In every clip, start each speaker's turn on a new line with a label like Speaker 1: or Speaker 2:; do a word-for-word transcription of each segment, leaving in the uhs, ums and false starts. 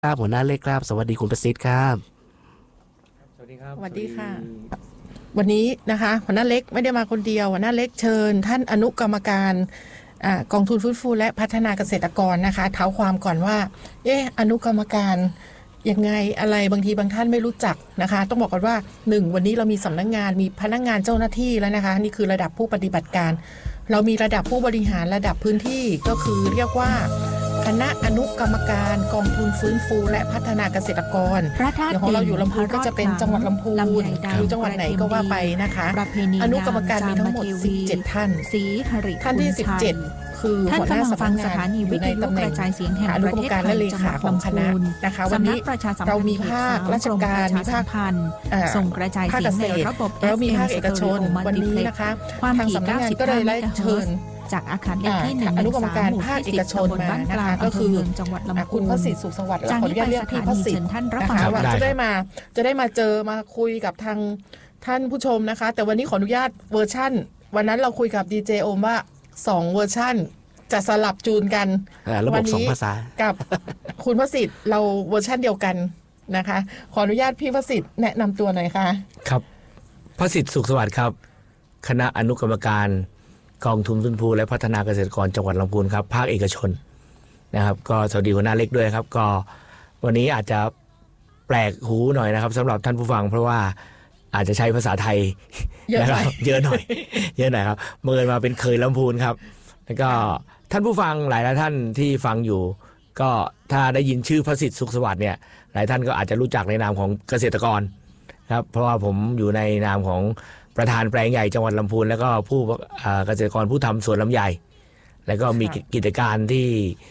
Speaker 1: ครับหัวหน้าเล็กครับสวัสดีคุณประสิทธิ์ครับ
Speaker 2: สวัสดีครับ
Speaker 3: สวัสดีค่ะวันนี้นะคะหัวหน้าเล็กไม่ได้มาคนเดียวหัวหน้าเล็กเชิญท่านอนุกรรมการกองทุนฟื้นฟูและพัฒนาเกษตรกรนะคะเท้าความก่อนว่าเอ๊ะอนุกรรมการยังไงอะไรบางทีบางท่านไม่รู้จักนะคะต้องบอกก่อนว่าหนึ่งวันนี้เรามีสำนักงานมีพนักงานเจ้าหน้าที่แล้วนะคะนี่คือระดับผู้ปฏิบัติการเรามีระดับผู้บริหารระดับพื้นที่ก็คือเรียกว่าคณะอนุกรรมการกองทุนฟื้นฟูและพัฒนาเกษตรกรอย่างของเราอยู่ลำพูนก็จะเป็นจังหวัดลำพูนอยู่จังหวัดไหนก็ว่าไปนะคะอนุกรรมการมีทั้งหมดสิบเจ็ดท่านท่านที่สิบเจ็ดคือหัวหน้าสำนักงานอยู่ในตำแหน่งอนุกรรมการและเลขาของคณะนะคะวันนี้เรามีภาคราชการมีภาค
Speaker 4: ส่งกระจายเสียงในระบบ
Speaker 3: แล้วมีภาคเอกชนวันนี้นะคะทางสำนักงานก็เลยได้เชิญ
Speaker 4: จากอาคารเลขที่หนึ่ง
Speaker 3: อนุกรรมการภาคเอกชนมานะคะก็คือคุณพระสิทธิ์สุขสวัสดิ์ขออนุญาตเรียกพี่พระสิทธิ์นะคะว่าจะได้มาจะได้มาเจอมาคุยกับทางท่านผู้ชมนะคะแต่วันนี้ขออนุญาตเวอร์ชั่นวันนั้นเราคุยกับดีเจโอมว่าสองเวอร์ชั่นจะสลับจูนกัน
Speaker 1: ระบบสองภาษา
Speaker 3: กับคุณพระสิทธิ์เราเวอร์ชั่นเดียวกันนะคะขออนุญาตพี่พระสิทธิ์แนะนำตัวหน่อยค่ะ
Speaker 1: ครับพระสิทธิ์สุขสวัสดิ์ครับคณะอนุกรรมการกองทุนฟื้นฟูและพัฒนาเกษตรกรจังหวัดลำพูนครับภาคเอกชนนะครับก็สวัสดีหัวหน้าเล็กด้วยครับก็วันนี้อาจจะแปลกหูหน่อยนะครับสำหรับท่านผู้ฟังเพราะว่าอาจจะใช้ภาษาไทยนะครับเยอะหน่อยเยอะหน่อยครับเมินมาเป็นเคยลำพูนครับแล้วก็ท่านผู้ฟังหลายท่านที่ฟังอยู่ก็ถ้าได้ยินชื่อพระสิทธิ์สุขสวัสดิ์เนี่ยหลายท่านก็อาจจะรู้จักในนามของเกษตรกรครับเพราะว่าผมอยู่ในนามของประธานแปลงใหญ่จังหวัดลำพูนแล้วก็ผู้เกษตรกรผู้ทำสวนลำไยแล้วก็มีกิจการที่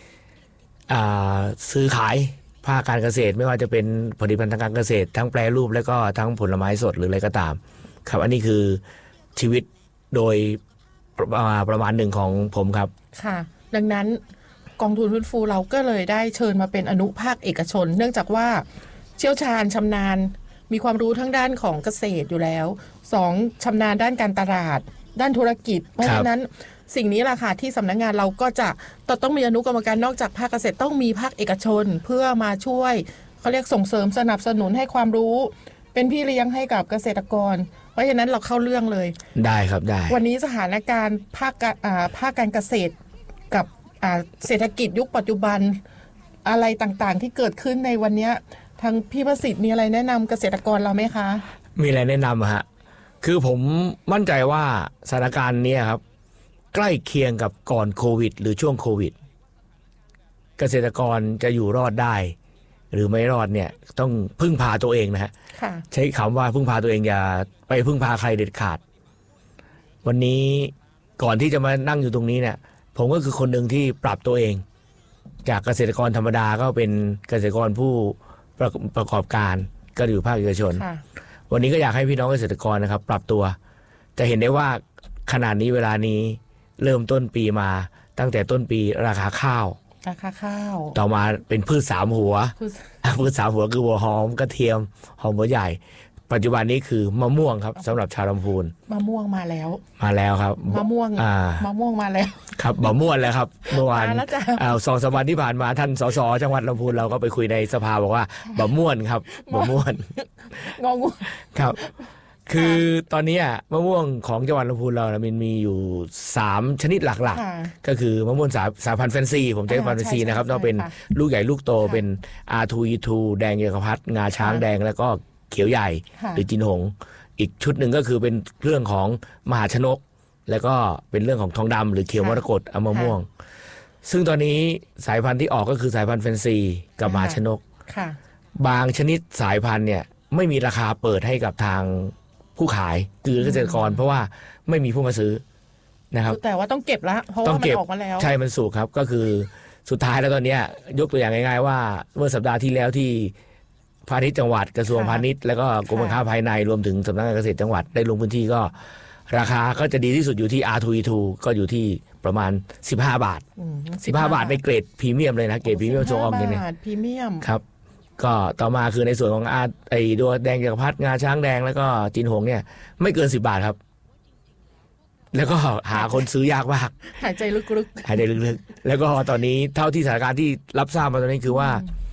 Speaker 1: ซื้อขายภาคการเกษตรไม่ว่าจะเป็นผลิตภัณฑ์ทางการเกษตรทั้งแปรรูปแล้วก็ทั้งผลไม้สดหรืออะไรก็ตามครับอันนี้คือชีวิตโดยประมาณหนึ่งของผมครับ
Speaker 3: ค่ะดังนั้นกองทุนฟื้นฟูเราก็เลยได้เชิญมาเป็นอนุภาคเอกชนเนื่องจากว่าเชี่ยวชาญชำนาญมีความรู้ทั้งด้านของเกษตรอยู่แล้วสองชำนาญด้านการตลาดด้านธุรกิจเพราะฉะนั้นสิ่งนี้แหละค่ะที่สำนักงานเราก็จะต้องมีอนุกรรมการนอกจากภาคเกษตรต้องมีภาคเอกชนเพื่อมาช่วยเขาเรียกส่งเสริมสนับสนุนให้ความรู้เป็นพี่เลี้ยงให้กับเกษตรกรเพราะฉะนั้นเราเข้าเรื่องเลย
Speaker 1: ได้ครับได้
Speaker 3: วันนี้สถานการณ์ภาคภาคการเกษตรกับเศรษฐกิจยุคปัจจุบันอะไรต่างๆที่เกิดขึ้นในวันนี้ทางพี่ประสิทธิ์มีอะไรแนะนำเกษตรกรเราไหมคะ
Speaker 1: มีอะไรแนะนำฮะคือผมมั่นใจว่าสถานการณ์นี้ครับใกล้เคียงกับก่อนโควิดหรือช่วงโควิดเกษตรกรจะอยู่รอดได้หรือไม่รอดเนี่ยต้องพึ่งพาตัวเองนะฮะใช้คำว่าพึ่งพาตัวเองอย่าไปพึ่งพาใครเด็ดขาดวันนี้ก่อนที่จะมานั่งอยู่ตรงนี้เนี่ยผมก็คือคนหนึ่งที่ปรับตัวเองจากเกษตรกรธรรมดาก็เป็นเกษตรกรผู้ประประกอบการก็อยู่ภาคเอกชนวันนี้ก็อยากให้พี่น้องเกษตรกรนะครับปรับตัวจะเห็นได้ว่าขนาดนี้เวลานี้เริ่มต้นปีมาตั้งแต่ต้นปีราคาข้าว
Speaker 3: ราคาข้าว
Speaker 1: ต่อมาเป็นพืชสามหัวพืชสามหัวคือหัวหอมกระเทียมหอมหัวใหญ่ปัจจุบันนี้คือมะม่วงครับสำหรับชาวลำพูน
Speaker 3: มะม่วงมาแล้ว
Speaker 1: มาแล้วครับ
Speaker 3: มะม่วงมะม่วงมาแล้ว
Speaker 1: ครับมะม่วงแล้วครับเมื่อวานสองสามวันที่ผ่านมาท่านสสจังหวัดลำพูนเราก็ไปคุยในสภาบอกว่ามะม่วงครับมะม่วง
Speaker 3: งองู
Speaker 1: ครับคือตอนนี้มะม่วงของจังหวัดลำพูนเรานะมันมีอยู่สามชนิดหลักๆก็คือมะม่วงสายสายพันธุ์แฟนซีผมใช้แฟนซีนะครับต้องเป็นลูกใหญ่ลูกโตเป็น อาร์ ทู อี ทู แดงเอกพัดงาช้างแดงแล้วก็เขียวใหญ่หรือจินหงอีกชุดหนึ่งก็คือเป็นเรื่องของมหาชนกแล้วก็เป็นเรื่องของทองดำหรือเขียวมรกตมะม่วงซึ่งตอนนี้สายพันธุ์ที่ออกก็คือสายพันธุ์แฟนซีกับมหาชนกบางชนิดสายพันธุ์เนี่ยไม่มีราคาเปิดให้กับทางผู้ขายคือเกษตรกรเพราะว่าไม่มีผู้มาซื้อนะครับ
Speaker 3: แต่ว่าต้องเก็บแล้วเพราะว่ามันออกมาแล้ว
Speaker 1: ใช่มันสุกครับก็คือสุดท้ายแล้วตอนนี้ยกตัวอย่างง่ายๆว่าเมื่อสัปดาห์ที่แล้วที่พาณิชย์จังหวัดกระทรวงพาณิชย์แล้วก็กรมการค้าภายในรวมถึงสำนักงานเกษตรจังหวัดได้ลงพื้นที่ก็ราคาก็จะดีที่สุดอยู่ที่ อาร์ ทู อี ทู ก็อยู่ที่ประมาณสิบห้าบาทสิบห้าบาทในเกรดพรีเมียมเลยนะเกรดพรีเมียมโชว์ออมอย่างนี้
Speaker 3: พรีเมียม
Speaker 1: ครับก็ต่อมาคือในส่วนของอาไอ้ดัวแดงจักรพรรดิงาช้างแดงแล้วก็จินหงเนี่ยไม่เกินสิบบาทครับแล้วก็หาคนซื้อยากมาก
Speaker 3: หายใจลึก
Speaker 1: ๆหายใจลึกๆแล้วก็ตอนนี้เท่าที่สถานการณ์ที่รับทราบมาตอนนี้คือว่า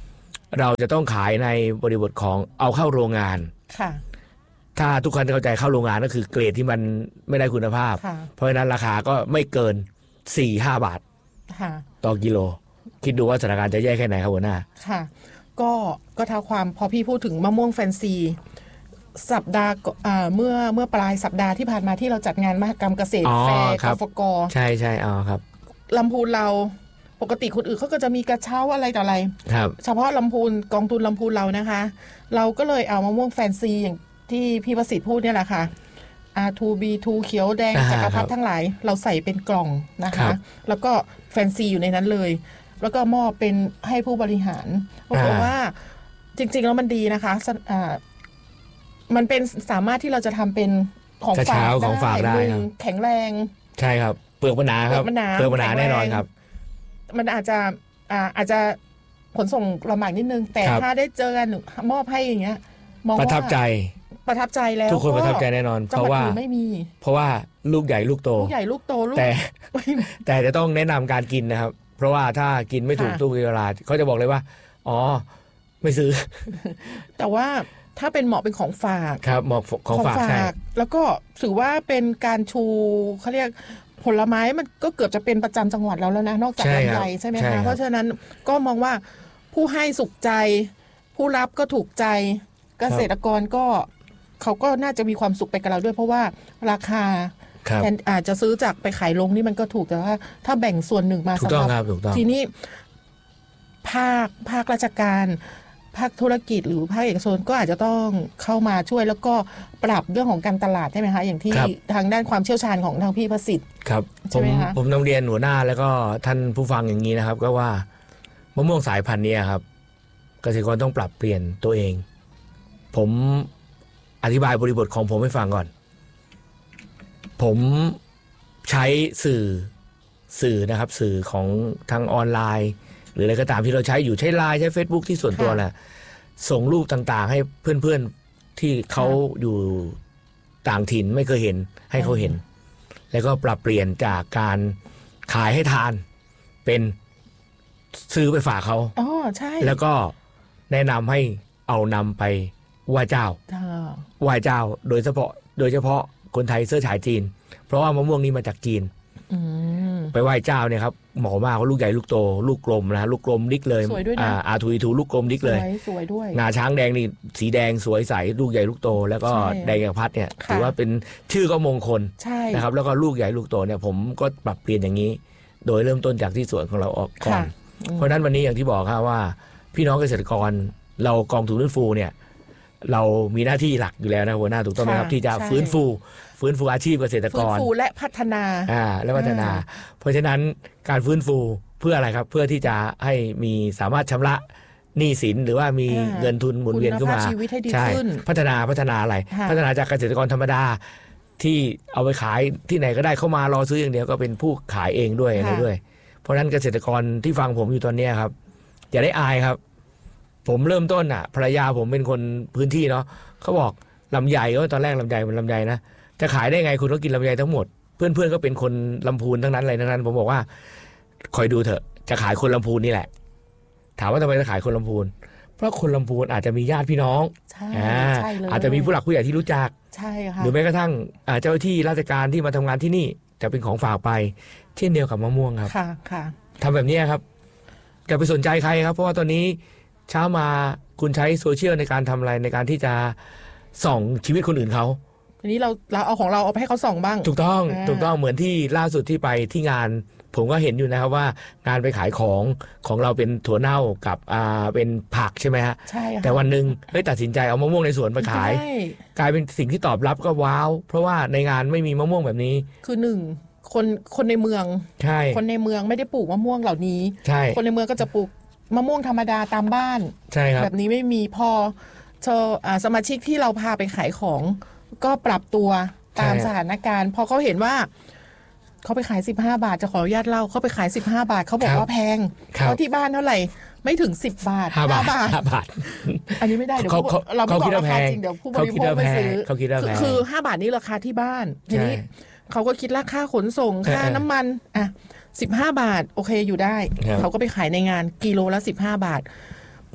Speaker 1: เราจะต้องขายในบริบทของเอาเข้าโรงงาน
Speaker 3: ค่ะ
Speaker 1: ถ้าทุกคนเข้าใจเข้าโรงงานก็คือเกรดที่มันไม่ได้คุณภาพ
Speaker 3: ค่ะ
Speaker 1: เพราะฉะนั้นราคาก็ไม่เกิน สี่ห้า บาท
Speaker 3: ค่ะ
Speaker 1: ต่อกิโล คิดดูว่าสถานการณ์จะแย่แค่ไหนครับหัวหน้า
Speaker 3: ค่ะ ก็ก็เท้าความพอพี่พูดถึงมะม่วงแฟนซี สัปดาห์ก่อนอ่าเมื่อเมื่อปลายสัปดาห์ที่ผ่านมาที่เราจัดงานมหกรรมเกษตร
Speaker 1: อ๋อ
Speaker 3: แฟร์
Speaker 1: ครั
Speaker 3: ก
Speaker 1: บ
Speaker 3: ฟก
Speaker 1: ใช่ใช่อ๋อครับ
Speaker 3: ลำพูนเราปกติคนอื่นเขาก็จะมีกระเช้าอะไรต่ออะไร
Speaker 1: ครับ
Speaker 3: เฉพาะลำพูนกองทุนลำพูนเรานะคะ เราก็เลยเอามะม่วงแฟนซีอย่างที่พี่ประสิทธิ์พูดเนี่ยแหละค่ะ อาร์ ทู บี ทู เขียวแดง
Speaker 1: อ่า
Speaker 3: จักรพรร
Speaker 1: ครั
Speaker 3: ดิ
Speaker 1: บ
Speaker 3: ทั้งหลาย เราใส่เป็นกล่องนะ
Speaker 1: ครั
Speaker 3: คะ
Speaker 1: บ
Speaker 3: แล้วก็แฟนซีอยู่ในนั้นเลย แล้วก็มอบเป็นให้ผู้บริหารบอก
Speaker 1: อ่า
Speaker 3: ว่าจริง ๆ แล้วมันดีนะคะสอ่ามันเป็นสามารถที่เราจะทำเป็นของ
Speaker 1: กระ
Speaker 3: ฝาก
Speaker 1: เช้าของฝากได้
Speaker 3: มื
Speaker 1: ครับ
Speaker 3: แข็งแรง
Speaker 1: ใช่ครับ เปลือกมันหนาครับ
Speaker 3: เปลือกมันหนา
Speaker 1: เปลือกมันหนา
Speaker 3: แข็งแรง
Speaker 1: แน่นอนครับ
Speaker 3: มันอาจจะอ่าอาจจะขนส่งลำบากนิดนึง แต่
Speaker 1: ครับ
Speaker 3: ถ้าได้เจอกันมอบให้อย่างเงี้ยมอง
Speaker 1: ประ
Speaker 3: ว่า
Speaker 1: ทับใจ
Speaker 3: ประทับใจแล้ว
Speaker 1: ทุกคนประทับใจ
Speaker 3: ก็
Speaker 1: แน่นอน
Speaker 3: จั
Speaker 1: เพ
Speaker 3: งห
Speaker 1: ราะ
Speaker 3: วัด
Speaker 1: ว่า
Speaker 3: อื่นไม่มี
Speaker 1: เพราะว่าลูกใหญ่ลูกโต
Speaker 3: ลูกใหญ่ลูกโตลูก
Speaker 1: แต่ แต่จะต้องแนะนำการกินนะครับ เพราะว่าถ้ากินไม่ถูก
Speaker 3: ค่ะ
Speaker 1: ทุกเวลาเขาจะบอกเลยว่า อ๋อ ไม่ซื้อ
Speaker 3: แต่ว่าถ้าเป็นเหมาะเป็นของฝาก
Speaker 1: ครับหมอกของฝากใช่
Speaker 3: แล้วก็ถือว่าเป็นการชูเขาเรียกผลไม้มันก็เกือบจะเป็นประจำจังหวัดแล้วแล้วนะนอกจาก
Speaker 1: ใช่
Speaker 3: ลำ
Speaker 1: ครับ
Speaker 3: ไยใช่ไหม
Speaker 1: ใช่ครั
Speaker 3: คะ
Speaker 1: บ
Speaker 3: เพราะฉะนั้นก็มองว่าผู้ให้สุขใจ ผู้รับก็ถูกใจ เกษตรกรก็เขาก็น่าจะมีความสุขไปกับเราด้วย เพราะว่าราคา
Speaker 1: ครับ
Speaker 3: แทนอาจจะซื้อจากไปขายลงนี่มันก็ถูกแต่ว่า ถ้าแบ่งส่วนหนึ่งมา
Speaker 1: ถูก
Speaker 3: สำ
Speaker 1: ต้อง
Speaker 3: ห
Speaker 1: ค
Speaker 3: รั
Speaker 1: รับถูกต้อง
Speaker 3: ทีนี้ภาคภาคราชการ ภาคธุรกิจหรือภาคเอกชนก็อาจจะต้องเข้ามาช่วยแล้วก็ปรับเรื่องของการตลาดใช่ไหมคะอย่างที่
Speaker 1: ครับ
Speaker 3: ทางด้านความเชี่ยวชาญของทางพี่ประสิทธิ์
Speaker 1: ครับ
Speaker 3: ใช่
Speaker 1: ผม
Speaker 3: ไหมคะ
Speaker 1: ผมนำเรียนหัวหน้าแล้วก็ท่านผู้ฟังอย่างนี้นะครับ ก็ว่ามะม่วงสายพันธุ์เนี้ครับ เกษตรกรต้องปรับเปลี่ยนตัวเอง ผมอธิบายบริบทของผมให้ฟังก่อน ผมใช้สื่อสื่อนะครับ สื่อของทางออนไลน์ หรืออะไรก็ตามที่เราใช้อยู่ใช้ไลน์ใช้ Facebook ที่ส่วนตัวแหละส่งรูปต่างๆ ให้เพื่อนๆที่เขาอยู่ต่างถิ่นไม่เคยเห็นให้เขาเห็น แล้วก็ปรับเปลี่ยนจากการขายให้ทาน เป็นซื้อไปฝากเขา
Speaker 3: อ๋อใช่
Speaker 1: แล้วก็แนะนำให้เอานำไปไหว้เจ้า
Speaker 3: อ่า
Speaker 1: ไหว้เจ้า โดยเฉพาะโดยเฉพาะคนไทยเสื้อฉายจีน เพราะว่ามะม่วงนี้มาจากจีน
Speaker 3: อืม
Speaker 1: ไปไหว้เจ้าเนี่ยครับหมอมากเขาลูกใหญ่ลูกโต ลูกกลมนะลูกกลมดิกเลย
Speaker 3: สวยด้วยนะ
Speaker 1: อ่าอาทูอีทูลูกกลมดิก
Speaker 3: ส
Speaker 1: เล
Speaker 3: วย ยสวยด้วย
Speaker 1: งาช้างแดงนี่สีแดงสวยใสลูกใหญ่ลูกโต แล้วก็
Speaker 3: ใช่
Speaker 1: แดงอย่างพัดเนี่ย
Speaker 3: ค่ะ
Speaker 1: ถือว่าเป็นชื่อก็มงคล
Speaker 3: ใช่
Speaker 1: นะครับ แล้วก็ลูกใหญ่ลูกโตเนี่ยผมก็ปรับเปลี่ยนอย่างนี้ โดยเริ่มต้นจากที่สวนของเราออกก่อน
Speaker 3: ค่ะอืม
Speaker 1: เพราะฉะนั้นวันนี้อย่างที่บอกครับว่า พี่น้องเกษตรกรเรากองทุนฟื้นฟูเนี่ย เรามีหน้าที่หลักอยู่แล้วนะหัวหน้าถูกต้องไหมครับ
Speaker 3: ค่ะ
Speaker 1: ที่จะ
Speaker 3: ใช่
Speaker 1: ฟื้นฟู ฟื้นฟูอาชีพเกษตรก
Speaker 3: ฟื้น
Speaker 1: ร
Speaker 3: ฟูและพัฒนา
Speaker 1: อ่าและพัฒนา
Speaker 3: อ่า
Speaker 1: เพราะฉะนั้นการฟื้นฟูเพื่ออะไรครับ เพื่อที่จะให้มีสามารถชำระหนี้สินหรือว่ามีเงินทุนหมุนเวียนขึ้นมา
Speaker 3: คุณภาพชีวิตให้ดี
Speaker 1: ใช่
Speaker 3: ขึ้น
Speaker 1: พัฒนาพัฒนาอะไร
Speaker 3: ค่ะ
Speaker 1: พัฒนาจากเกษตรกรธรรมดาที่เอาไปขายที่ไหนก็ได้เข้ามารอซื้ออย่างเดียวก็เป็นผู้ขายเองด้วยอะไรด้วย เพราะฉะนั้นเกษตรกรที่ฟังผมอยู่ตอนเนี้ยครับ อย่าได้อายครับ ผมเริ่มต้นอ่ะภรรยาผมเป็นคนพื้นที่เนาะเขาบอกลำไยก็ตอนแรกลำไยมันลำไยนะจะขายได้ไงคุณต้องกินลำไยทั้งหมด เพื่อนๆก็เป็นคนลำพูนทั้งนั้นเลยทั้งนั้น ผมบอกว่าคอยดูเถอะจะขายคนลำพูนนี่แหละ ถามว่าทำไมจะขายคนลำพูน เพราะคนลำพูนอาจจะมีญาติพี่น้อง
Speaker 3: ใช่
Speaker 1: อ่า
Speaker 3: ใช่เลย
Speaker 1: อาจจะมีผู้หลักผู้ใหญ่ที่รู้จัก
Speaker 3: ใช่ค่ะ
Speaker 1: หรือแม้กระทั่งอ่าเจ้าหน้าที่ราชการที่มาทำงานที่นี่ จะเป็นของฝากไป เช่นเดียวกับมะม่วงครับ
Speaker 3: ค่ะค่ะ
Speaker 1: ทำแบบนี้ครับอย่าไปสนใจใครครับ เพราะว่าตอนนี้เช้ามาคุณใช้โซเชียลในการทำอะไรในการที่จะส่องชีวิตคนอื่นเขา
Speaker 3: ทีนี้เราเราเอาของเราเอาไปให้เขาส่องบ้าง
Speaker 1: ถูกต้อง
Speaker 3: อ่า
Speaker 1: ถูกต้องเหมือนที่ล่าสุดที่ไปที่งาน ผมก็เห็นอยู่นะครับว่างานไปขายของของเราเป็นถั่วเน่ากับอ่าเป็นผักใช่ไหมฮะ
Speaker 3: ใช่ค่ะ
Speaker 1: แต่วันหนึ่งเฮ้ยตัดสินใจเอามะม่วงในสวนไปขาย
Speaker 3: ใช่
Speaker 1: กลายเป็นสิ่งที่ตอบรับก็ว้าว เพราะว่าในงานไม่มีมะม่วงแบบนี้
Speaker 3: คือหนึ่งคนคนในเมือง
Speaker 1: ใช่
Speaker 3: คนในเมืองไม่ได้ปลูกมะม่วงเหล่านี้
Speaker 1: ใช่
Speaker 3: คนในเมืองก็จะปลูกมะม่วงธรรมดาตามบ้าน
Speaker 1: ใช่ครับ
Speaker 3: แบบนี้ไม่มีพอเธออ่าสมาชิกที่เราพาไปขายของก็ปรับตัวตาม
Speaker 1: ใช่
Speaker 3: สถานการณ์พอเขาเห็นว่าเขาไปขายสิบห้าบาทจะขออนุญาตเล่าเขาไปขายสิบห้าบาทเขาบอกว่าแพง
Speaker 1: ครับ
Speaker 3: เพราะที่บ้านเท่าไหร่ไม่ถึงสิบบาท
Speaker 1: ห้าบาท
Speaker 3: ห้าบาท
Speaker 1: ห้าบาท
Speaker 3: อันนี้ไม่ได้เดี๋ยว
Speaker 1: เขา
Speaker 3: ผู้
Speaker 1: เขา
Speaker 3: เราไม่
Speaker 1: เขา
Speaker 3: บอ
Speaker 1: คิด
Speaker 3: ก
Speaker 1: ว่า
Speaker 3: ราคา
Speaker 1: แพง
Speaker 3: จริงเดี๋ยวผู้บ
Speaker 1: เขา
Speaker 3: ริ
Speaker 1: คิด
Speaker 3: โภค
Speaker 1: ว่า
Speaker 3: ไม่
Speaker 1: แพง
Speaker 3: ซื้อ
Speaker 1: เขาคิดว่า
Speaker 3: คือ
Speaker 1: แพง
Speaker 3: คือห้าบาทนี้ราคาที่บ้านทีนี้
Speaker 1: ใช่
Speaker 3: เขาก็คิดราคาขนส่งค่า
Speaker 1: เออ
Speaker 3: น้ำมันอ่ะสิบห้าบาทโอเคอยู่ได้
Speaker 1: ครับ
Speaker 3: เขาก็ไปขายในงานกิโลละสิบห้าบาท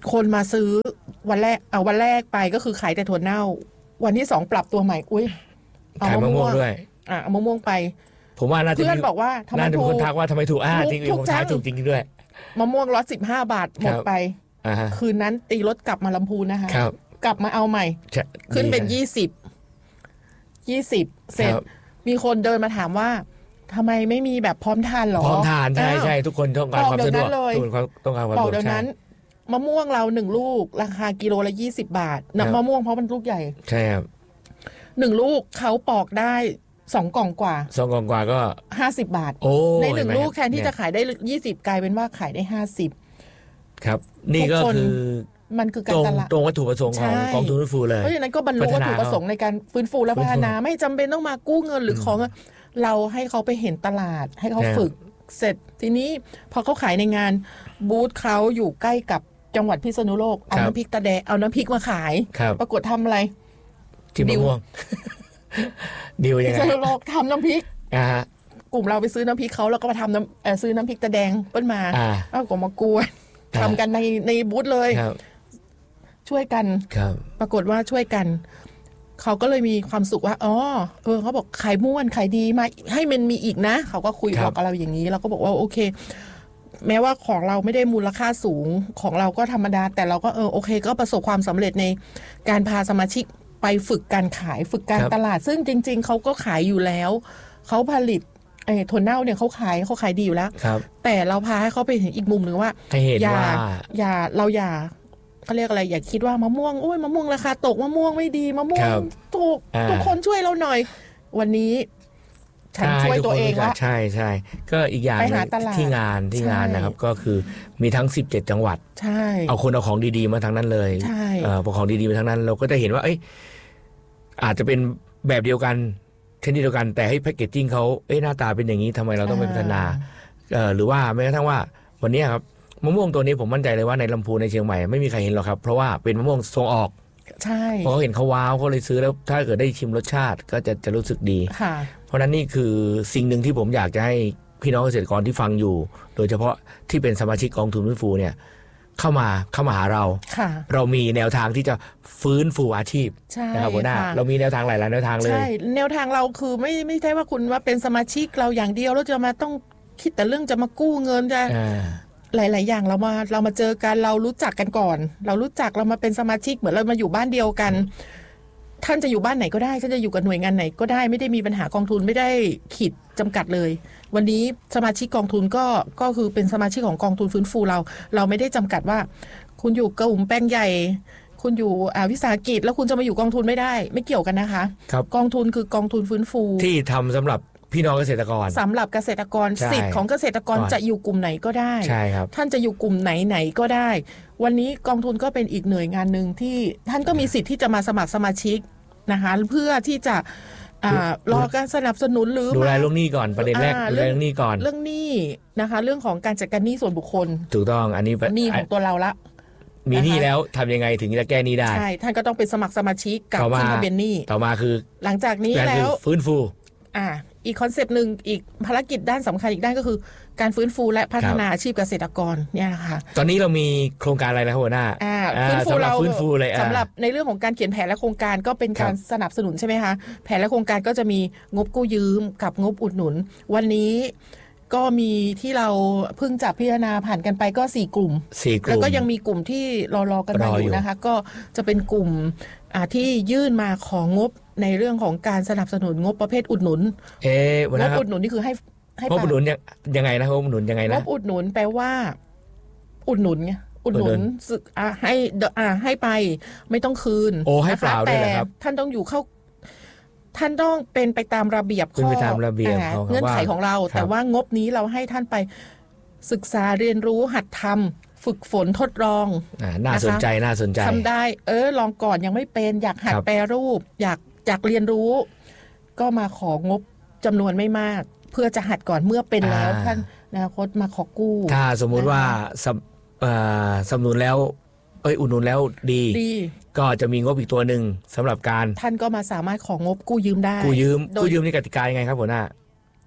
Speaker 3: คนมาซื้อวันแรกเอาวันแรกไปก็คือขายแต่ถั่วเน่าวันที่สองปรับตัวใหม่อุ้ยเอา
Speaker 1: ขาย
Speaker 3: มะ
Speaker 1: มะม่
Speaker 3: ม่
Speaker 1: ว
Speaker 3: ว
Speaker 1: ง
Speaker 3: ง
Speaker 1: ด้วย
Speaker 3: อ่ะเอามะม่วงไป
Speaker 1: ผมว่าน่าจะ
Speaker 3: เพื่อน
Speaker 1: มี
Speaker 3: บอกว่าทำไม
Speaker 1: น่าจะมี
Speaker 3: ถู
Speaker 1: คน
Speaker 3: ก
Speaker 1: ทักว่าทำไมถูกอ่า
Speaker 3: ถูก
Speaker 1: จริง
Speaker 3: ถูก
Speaker 1: ผม
Speaker 3: จั
Speaker 1: ทาย
Speaker 3: ง
Speaker 1: ถูกจริงด้วย
Speaker 3: มะม่วงร้อยสิบห้าบาทหมด
Speaker 1: ครับ
Speaker 3: ไป
Speaker 1: อ่าฮะ
Speaker 3: คืนนั้นตีรถกลับมาลำพูนนะคะ
Speaker 1: ครับ
Speaker 3: กลับมาเอาใหม่
Speaker 1: ใช่
Speaker 3: ขึ้นเป็น
Speaker 1: ดีะ
Speaker 3: ยี่สิบยี่สิบเสร็จ
Speaker 1: ครับ
Speaker 3: มีคนเดินมาถามว่าทำไมไม่มีแบบพร้อมทานหรอ
Speaker 1: พร้อมทานใช่
Speaker 3: อ้าว
Speaker 1: ใช่ทุกคนต้องการความสะดวก
Speaker 3: บอกเดี๋ยวนั้นเลย
Speaker 1: ทุกคนต้องการความ
Speaker 3: บ
Speaker 1: สะ
Speaker 3: อก
Speaker 1: ดวก
Speaker 3: เดี๋ยว
Speaker 1: ใช่
Speaker 3: นั้น มะม่วงเราหนึ่งลูก ราคากิโลละยี่สิบบาท
Speaker 1: ครั
Speaker 3: นะ
Speaker 1: บ
Speaker 3: มะม่วงเพราะมันลูกใหญ่
Speaker 1: ใช่ครับ
Speaker 3: หนึ่งลูกเขาปอกได้สองกล่องกว่า
Speaker 1: สองกล่องกว่าก็
Speaker 3: ห้าสิบบาท
Speaker 1: โอ้
Speaker 3: ในหนึ่ง
Speaker 1: เไม
Speaker 3: ลูกแทนที่
Speaker 1: เย
Speaker 3: จะขายได้ยี่สิบกลายเป็นว่าขายได้ห้าสิบ
Speaker 1: ครับ นี่ก็
Speaker 3: ทุกคน
Speaker 1: คือ
Speaker 3: มันคือ
Speaker 1: ต
Speaker 3: การ
Speaker 1: รง
Speaker 3: ตลาด
Speaker 1: ตรงวัตถุประสงค์ของ
Speaker 3: ใช่
Speaker 1: กองทุนฟื้นฟูเลย
Speaker 3: เพราะฉะนั้นก็บรรลุ
Speaker 1: พั
Speaker 3: วัต
Speaker 1: ฒนา
Speaker 3: ถุประสงค์ในการฟื้นฟูและ
Speaker 1: ฟื้
Speaker 3: พั
Speaker 1: นฟู
Speaker 3: ฒนา ไม่จำเป็นต้องมากู้เงินหรือของเราให้เขาไปเห็นตลาด ให้เขา
Speaker 1: ใช่
Speaker 3: ฝึกเสร็จทีนี้พอเขาขายในงานบูธเขาอยู่ใกล้กับจังหวัดพิษณุโลกเอาน้ำพริกตาแดงเอาน้ำพริกมาขาย
Speaker 1: ครับ
Speaker 3: ปรากฏทำอะไร
Speaker 1: ที่
Speaker 3: ดิ
Speaker 1: มะ
Speaker 3: ว
Speaker 1: ม่วง ดิว
Speaker 3: พิ
Speaker 1: ยังไง
Speaker 3: ษณุโลกทำน้ำพริก
Speaker 1: อ่าฮะ
Speaker 3: กลุ่มเราไปซื้อน้ำพริกเขาแล้วก็มาทำน้ำเอ่อซื้อน้ำพริกตาแดงเปิ้ลมา
Speaker 1: อ่า
Speaker 3: เอากมากวน
Speaker 1: อ่า
Speaker 3: ทำกันในในบูธเลย
Speaker 1: ครับ
Speaker 3: ช่วยกัน
Speaker 1: ครับ
Speaker 3: ปรากฏว่าช่วยกัน เขาก็เลยมีความสุขว่า อ๋อ เออ เขาบอกขายม่วนขายดีมาให้มันมีอีกนะ เขาก็คุย
Speaker 1: ครับ
Speaker 3: บอกกับเราอย่างนี้ เราก็บอกว่าโอเค แม้ว่าของเราไม่ได้มูลค่าสูง ของเราก็ธรรมดา แต่เราก็เออโอเค ก็ประสบความสำเร็จในการพาสมาชิกไปฝึกการขาย ฝึกการ
Speaker 1: ครับ
Speaker 3: ตลาด ซึ่งจริง ๆ เขาก็ขายอยู่แล้ว เขาผลิตไอ้ถั่วเน่าเนี่ยเขาขายเขาขายดีอยู่แล้ว
Speaker 1: ครับ
Speaker 3: แต่เราพาให้เขาไปเห็นอีกมุมหนึ่งว่า
Speaker 1: ให้เห็น
Speaker 3: อย่า
Speaker 1: ว่า
Speaker 3: อย่าเราอย่าเขาเรียกอะไรอย่าคิดว่ามะม่วงโอ้ยมะม่วงราคาตกมะม่วงไม่ดีมะม่วง
Speaker 1: ครับ
Speaker 3: ถูก
Speaker 1: อ่า
Speaker 3: ทุกคนช่วยเราหน่อย วันนี้ฉันช่วยตัวเองละ
Speaker 1: ใช่ใช่ก็อีกอย่าง
Speaker 3: ไป
Speaker 1: หนึ
Speaker 3: หาง ตลาด
Speaker 1: ที่งานที่งาน
Speaker 3: ใช่
Speaker 1: นะครับ ก็คือมีทั้งสิบเจ็ดจังหวัด
Speaker 3: ใช่
Speaker 1: เอาคนเอาของดีๆมาทั้งนั้นเลย
Speaker 3: ใช่
Speaker 1: เอ่อพอของดีๆมาทั้งนั้น เราก็จะเห็นว่า เอ้ยอาจจะเป็นแบบเดียวกันชนิดเดียวกัน แต่ให้แพคเกจจิ้งเขาเอ้ยหน้าตาเป็นอย่างนี้ทำไมเราต้องไปพัฒนาเอ่อหรือว่าแม้กระทั่งว่าวันนี้ครับมะม่วงตัวนี้ผมมั่นใจเลยว่าในลำพูนในเชียงใหม่ไม่มีใครเห็นหรอกครับเพราะว่าเป็นมะม่วงส่งออก
Speaker 3: ใช่
Speaker 1: พอเขาเห็นเขาว้าวเขาเลยซื้อแล้วถ้าเกิดได้ชิมรสชาติก็จะจะรู้สึกดี
Speaker 3: ค่ะ
Speaker 1: เพราะฉะนั้นนี่คือสิ่งหนึ่งที่ผมอยากจะให้พี่น้องเกษตรกรที่ฟังอยู่ โดยเฉพาะที่เป็นสมาชิกกองทุนฟื้นฟูเนี่ยเข้ามาเข้ามาหาเรา
Speaker 3: ค่ะ
Speaker 1: เรามีแนวทางที่จะฟื้นฟูอาชีพ
Speaker 3: ใช่
Speaker 1: นะครับหัวหน้า
Speaker 3: ค่ะ
Speaker 1: เรามีแนวทางหลายๆแนวทางเลย
Speaker 3: ใช่แนวทางเราคือไม่ไม่ใช่ว่าคุณว่าเป็นสมาชิกเราอย่างเดียวแล้วจะมาต้องคิดแต่เรื่องจะมากู้เงินจะ
Speaker 1: อ่า
Speaker 3: หลาย ๆ อย่างเรามาเรามาเจอกันเรารู้จักกันก่อน เรารู้จักเรามาเป็นสมาชิกเหมือนเรามาอยู่บ้านเดียวกัน ท่านจะอยู่บ้านไหนก็ได้ท่านจะอยู่กับหน่วยงานไหนก็ได้ไม่ได้มีปัญหากองทุนไม่ได้ขีดจำกัดเลย วันนี้สมาชิกกองทุนก็ก็คือเป็นสมาชิกของกองทุนฟื้นฟูเรา เราไม่ได้จำกัดว่า คุณอยู่กลุ่มแป้งใหญ่ คุณอยู่อ่าวิสาหกิจแล้วคุณจะมาอยู่กองทุนไม่ได้ ไม่เกี่ยวกันนะคะ
Speaker 1: ครับ
Speaker 3: กองทุนคือกองทุนฟื้นฟู
Speaker 1: ที่ทำสำหรับพี่น้องเกษตรกร
Speaker 3: สำหรับเกษตรกร
Speaker 1: ใช่
Speaker 3: สิทธิ์ของเกษตรกร
Speaker 1: ก่อน
Speaker 3: จะอยู่กลุ่มไหนก็ได้
Speaker 1: ใช่ครับ
Speaker 3: ท่านจะอยู่กลุ่มไหนไหนก็ได้ วันนี้กองทุนก็เป็นอีกหน่วยงานหนึ่งที่ท่านก็มีสิทธิ์ที่จะมาสมัครสมาชิกนะคะ เพื่อที่จะอ่ารอการสนับสนุนหรือ
Speaker 1: ดูแล
Speaker 3: มา
Speaker 1: เรื่องหนี้ก่อนประเด็นแรก
Speaker 3: อ่า
Speaker 1: ดูแลเรื่องหนี้ก่อน
Speaker 3: เรื่องหนี้นะคะ เรื่องของการจัดการหนี้ส่วนบุคคล
Speaker 1: ถูกต้องอันนี้
Speaker 3: หนี้ของตัวเราละ
Speaker 1: มีหนี้
Speaker 3: นะคะ
Speaker 1: แล้วทำยังไงถึงจะแก้หนี้ได้
Speaker 3: ใช่ท่านก็ต้องเป็นสมัครสมาชิกกับ
Speaker 1: ต่อมา
Speaker 3: ขึ้นทะเบียนหนี้
Speaker 1: ต่อมาคือ
Speaker 3: หลังจากนี้
Speaker 1: การ
Speaker 3: แล้
Speaker 1: คือ
Speaker 3: ว
Speaker 1: ฟื้นฟู
Speaker 3: อ่าอีกคอนเซปต์หนึ่งอีกภารกิจด้านสำคัญอีกด้านก็คือ การฟื้นฟูและพัฒนาอาชีพเกษตรกรเนี่ยนะคะ
Speaker 1: ตอนนี้เรามีโครงการอะไรแล้วหัวหน้า
Speaker 3: อ่า
Speaker 1: อ่า
Speaker 3: ฟื้นฟู
Speaker 1: สำหรับ
Speaker 3: เรา
Speaker 1: ฟื้นฟูเลยอ่า
Speaker 3: สำหรับในเรื่องของการเขียนแผนและโครงการก็เป็นการ
Speaker 1: ครับ
Speaker 3: สนับสนุนใช่ไหมคะแผนและโครงการก็จะมีงบกู้ยืมกับงบอุดหนุน วันนี้ก็มีที่เราเพิ่งจับพิจารณาผ่านกันไปก็สี่กลุ่ม
Speaker 1: สี่ก
Speaker 3: แล้ว
Speaker 1: ลุ่ม
Speaker 3: ก็ยังมีกลุ่มที่รอรอกันมาร
Speaker 1: อ
Speaker 3: อ
Speaker 1: อยู่
Speaker 3: ยู่นะคะ ก็จะเป็นกลุ่มอ่าที่ยื่นมาของงบในเรื่องของการสนับสนุนงบประเภทอุดหนุน
Speaker 1: เอ๊ะหัวห
Speaker 3: ง
Speaker 1: น้า
Speaker 3: บ
Speaker 1: ครับ
Speaker 3: อุดหนุนนี่คือให้ให้
Speaker 1: งบอุดหนุนยังยังไงนะงบอุดหนุนยังไง
Speaker 3: ง
Speaker 1: นะ
Speaker 3: บอุดหนุนแปลว่า อุดหนุนไงอุดหนุ
Speaker 1: อุดหนุ
Speaker 3: น
Speaker 1: น
Speaker 3: สึกอ่ะให้อ่ะให้ไปไม่ต้องคืน
Speaker 1: โอ้ให้
Speaker 3: นะคะ
Speaker 1: เปล่าด้วยเหรอครับ
Speaker 3: แต่ท่านต้องอยู่เข้า ท่านต้องเป็นไปตามระเบียบ
Speaker 1: เป็นไปตามระเบียบ
Speaker 3: อ่า
Speaker 1: ของ
Speaker 3: เงื่อนไข
Speaker 1: ว่า
Speaker 3: ของเรา
Speaker 1: ครับ
Speaker 3: แต่ว่างบนี้เราให้ท่านไปศึกษาเรียนรู้หัดทำฝึกฝนทดลอง
Speaker 1: อ่าน่าสนใจน่าสนใจ
Speaker 3: ทำได้ เออ ลองก่อนยังไม่เป็นอยากหัด
Speaker 1: ครับ
Speaker 3: แปรรูป อยากอยากเรียนรู้ ก็มาของบจำนวนไม่มาก เพื่อจะหัดก่อนเมื่อเป็นแล้ว
Speaker 1: อ่า
Speaker 3: ท่านอนาคตมาขอกู้
Speaker 1: ถ้าสมมุติว่าสำเอ่อสำนุนแล้ว เอ้ยอุดหนุนแล้วดี
Speaker 3: ดี
Speaker 1: ก็จะมีงบอีกตัวหนึ่งสำหรับการ
Speaker 3: ท่านก็มาสามารถของงบกู้ยืมได้
Speaker 1: กู้ยืม
Speaker 3: โดย
Speaker 1: กู้ยืมนี่กติกายังไงครับหัวหน้า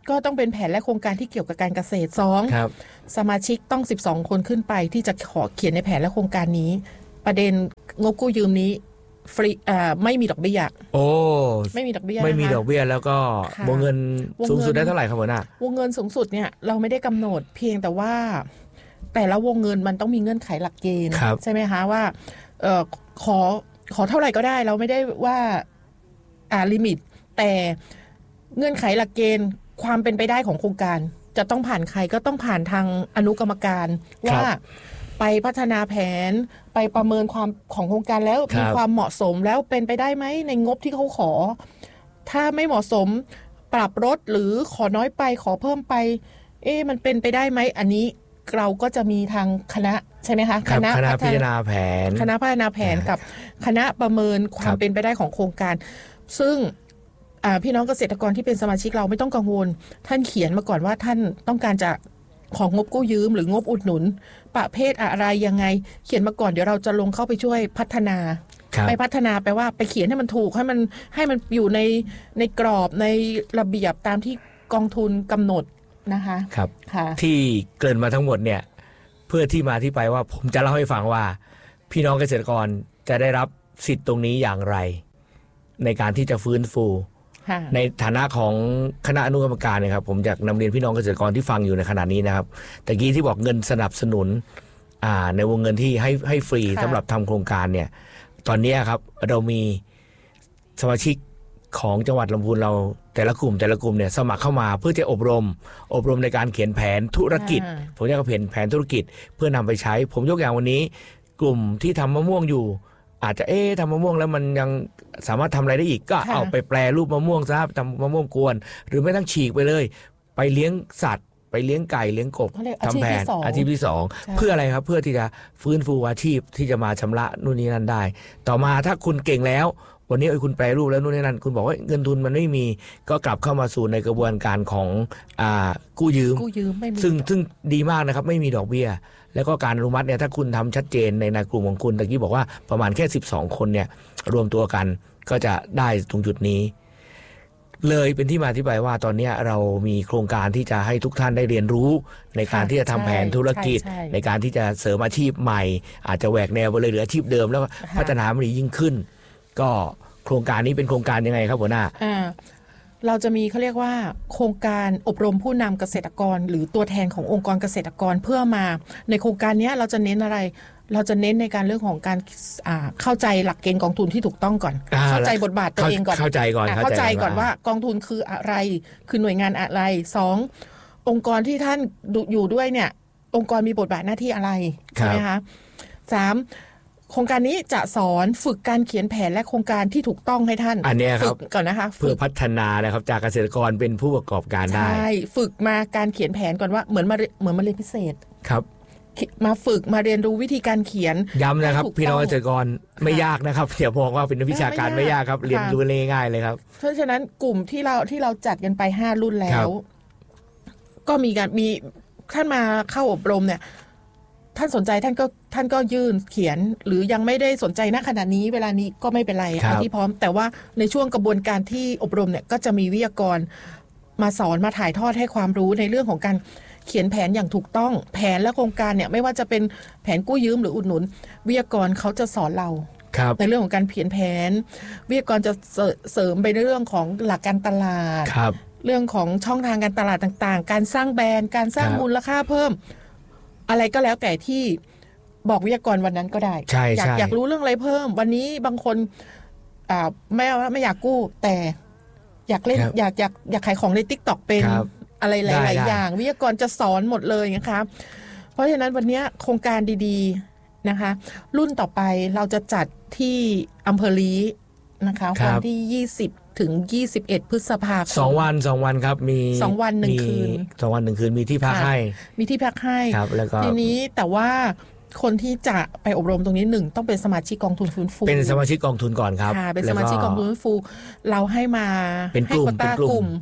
Speaker 3: ก็ต้องเป็นแผนและโครงการที่เกี่ยวกับการเกษตรสอง
Speaker 1: ครับ
Speaker 3: สมาชิกต้องสิบสองคนขึ้นไปที่จะขอเขียนในแผนและโครงการนี้ประเด็นงบกู้ยืมนี้ฟรีอ่าไม่มีดอกเบี้ย
Speaker 1: โอ้
Speaker 3: ไม่มีดอกเบี้ย
Speaker 1: ไม่มีดอกเบี้ยแล้วก็วงเงินสูงสุดได้เท่าไหร่ครับหัวหน้าว
Speaker 3: งเงินสูงสุดเนี่ยเราไม่ได้กำหนดเพียงแต่ว่าแต่ละวงเงินมันต้องมีเงื่อนไขหลักเกณฑ์ใช่ไหมคะว่าเอ่อขอขอเท่าไหร่ก็ได้เราไม่ได้ว่าอ่าลิมิตแต่เงื่อนไขหลักเกณฑ์ความเป็นไปได้ของโครงการจะต้องผ่านใครก็ต้องผ่านทางอนุกรรมการว่าไปพัฒนาแผนไปประเมินความของโครงการแล้วมีความเหมาะสมแล้วเป็นไปได้ไหมในงบที่เขาขอถ้าไม่เหมาะสมปรับลดหรือขอน้อยไปขอเพิ่มไปเอ๊ะมันเป็นไปได้ไหมอันนี้เราก็จะมีทางคณะใช่ไหมคะ
Speaker 1: คณะคณะพิจารณาแผน
Speaker 3: คณะพัฒนาแผนกับคณะประเมินความเป็นไปได้ของโครงการซึ่งพี่น้องเกษตรกรที่เป็นสมาชิกเราไม่ต้องกังวลท่านเขียนมาก่อนว่าท่านต้องการจะของงบกู้ยืมหรืองบอุดหนุนประเภทอะไรยังไงเขียนมาก่อนเดี๋ยวเราจะลงเข้าไปช่วยพัฒนาไปพัฒนาไปว่าไปเขียนให้มันถูกให้มันให้มันอยู่ในในกรอบในระเบียบตามที่กองทุนกำหนดนะคะ
Speaker 1: ครับที่เกริ่นมาทั้งหมดเนี่ยเพื่อที่มาที่ไปว่าผมจะเล่าให้ฟังว่าพี่น้องเกษตรกรจะได้รับสิทธิ์ตรงนี้อย่างไรในการที่จะฟื้นฟูในฐานะของคณะอนุกรรมการเนี่ยครับผมอยากนำเรียนพี่น้องเกษตรกรที่ฟังอยู่ในขณะนี้นะครับแต่กี้ที่บอกเงินสนับสนุนในวงเงินที่ให้ให้ฟรีสำหรับทำโครงการเนี่ยตอนนี้ครับเรามีสมาชิกของจังหวัดลำพูนเราแต่ละกลุ่มแต่ละกลุ่มเนี่ยสมัครเข้ามาเพื่อจะอบรมอบรมในการเขียนแผนธุรกิจผมเรียกว่าแผนแผนธุรกิจเพื่อนำไปใช้ผมยกอย่างวันนี้กลุ่มที่ทำมะม่วงอยู่อาจจะเอ๊ะทำมะม่วงแล้วมันยังสามารถทำอะไรได้อีกก็เอาไปแปรรูปมะม่วงซะทำมะม่วงกวนหรือไม่ต้องฉีกไปเลยไปเลี้ยงสัตว์ไปเลี้ยงไก่เลี้ยงกบทำแผนอาชีพที่สองเพื่ออะไรครับเพื่อที่จะฟื้นฟูอาชีพที่จะมาชำระนู่นนี่นั่นได้ต่อมาถ้าคุณเก่งแล้ววันนี้ไอ้คุณแปรรูปแล้วนู่นนี่นั่นคุณบอกว่าเงินทุนมันไม่มีก็กลับเข้ามาสู่ในกระบวนการของอ่ากู้ยืมซึ่งซึ่งดีมากนะครับไม่มีดอกเบี้ยแล้วก็การอนุมัติเนี่ยถ้าคุณทำชัดเจนในในกลุ่มของคุณตะกี้บอกว่าประมาณแค่สิบสองคนเนี่ยรวมตัวกันก็จะได้ตรงจุดนี้เลยเป็นที่มาที่ไปว่าตอนนี้เรามีโครงการที่จะให้ทุกท่านได้เรียนรู้ในการที่จะทำแผนธุรกิจในการที่จะเสริมอาชีพใหม่อาจจะแหวกแนวไปเลยหรืออาชีพเดิมแล้วพัฒนามันยิ่งขึ้นก็โครงการนี้เป็นโครงการยังไงครับหัวหน้า
Speaker 3: เราจะมีเขาเรียกว่าโครงการอบรมผู้นำเกษตรกรหรือตัวแทนขององค์กรเกษตรกรเพื่อมาในโครงการนี้เราจะเน้นอะไรเราจะเน้นในการเรื่องของการเข้าใจหลักเกณฑ์กองทุนที่ถูกต้องก่อนเข้าใจบทบาทตัวเองก่อน
Speaker 1: เข้าใจก่อน
Speaker 3: เข้าใจก่อนว่ากองทุนคืออะไรคือหน่วยงานอะไรสององค์กรที่ท่านอยู่ด้วยเนี่ยองค์กรมีบทบาทหน้าที่อะไรใช่ไหมคะสามโครงการนี้จะสอนฝึกการเขียนแผนและโครงการที่ถูกต้องให้ท่าน
Speaker 1: อันนี้ครับ
Speaker 3: ก่อนนะคะ
Speaker 1: เพื่อพัฒนานะครับจากเกษตรกรเป็นผู้ประกอบการได้
Speaker 3: ใช่ฝึกมาการเขียนแผนก่อนว่าเหมือนมาเหมือนมาเรียนพิเศษ
Speaker 1: ครับ
Speaker 3: มาฝึกมาเรียนรู้วิธีการเขียน
Speaker 1: ย้ำนะครับพี่น้องเกษตรกรไม่ยากนะครับอย่าบอกว่าเป็นวิชาการไม่ยากครับเรียนรู้ง่ายๆเลยครับ
Speaker 3: เพราะฉะนั้นกลุ่มที่เราที่เราจัดกันไปห้ารุ่นแล้วก็มีการมีท่านมาเข้าอบรมเนี่ยท่านสนใจท่านก็ท่านก็ยื่นเขียนหรือยังไม่ได้สนใจณขณะนี้เวลานี้ก็ไม่เป็นไรเอาที่พร้อมแต่ว่าในช่วงกระบวนการที่อบรมเนี่ยก็จะมีวิทยากรมาสอนมาถ่ายทอดให้ความรู้ในเรื่องของการเขียนแผนอย่างถูกต้องแผนและโครงการเนี่ยไม่ว่าจะเป็นแผนกู้ยืมหรืออุดหนุนวิทยากรเขาจะสอนเราในเรื่องของการเขียนแผนวิทยากรจะเสริมไปในเรื่องของหลักการตลาดเรื่องของช่องทางการตลาดต่างๆการสร้างแบรนด์การสร้างมูลค่าเพิ่มอะไรก็แล้วแต่ที่บอกวิทยากรวันนั้นก็ได้อยากอยากรู้เรื่องอะไรเพิ่มวันนี้บางคนอ่าไม่ไม่อยากกู้แต่อยากเล่นอยากอยากอยากขายของใน TikTok เป็นอะไรหลายๆอย่างวิทยากรจะสอนหมดเลยนะคะเพราะฉะนั้นวันนี้โครงการดีๆนะคะรุ่นต่อไปเราจะจัดที่อำเภอลีนะคะวันที่ยี่สิบถึงยี่สิบเอ็ดพฤษภาคม
Speaker 1: สองวันสองวันครับมี
Speaker 3: สองวันหนึ่งคืน
Speaker 1: สองวันหนึ่งคืนมีที่พักให้
Speaker 3: มีที่พักให้
Speaker 1: ครับแล้วก็
Speaker 3: ทีนี้แต่ว่าคนที่จะไปอบรมตรงนี้หนึ่งต้องเป็นสมาชิกกองทุนฟื้นฟู
Speaker 1: เป็นสมาชิกกองทุนก่อนครับ
Speaker 3: เป็นสมาชิกกองทุนฟื้นฟูเราให้มา
Speaker 1: เป็นกลุ่ม
Speaker 3: กลุ่ม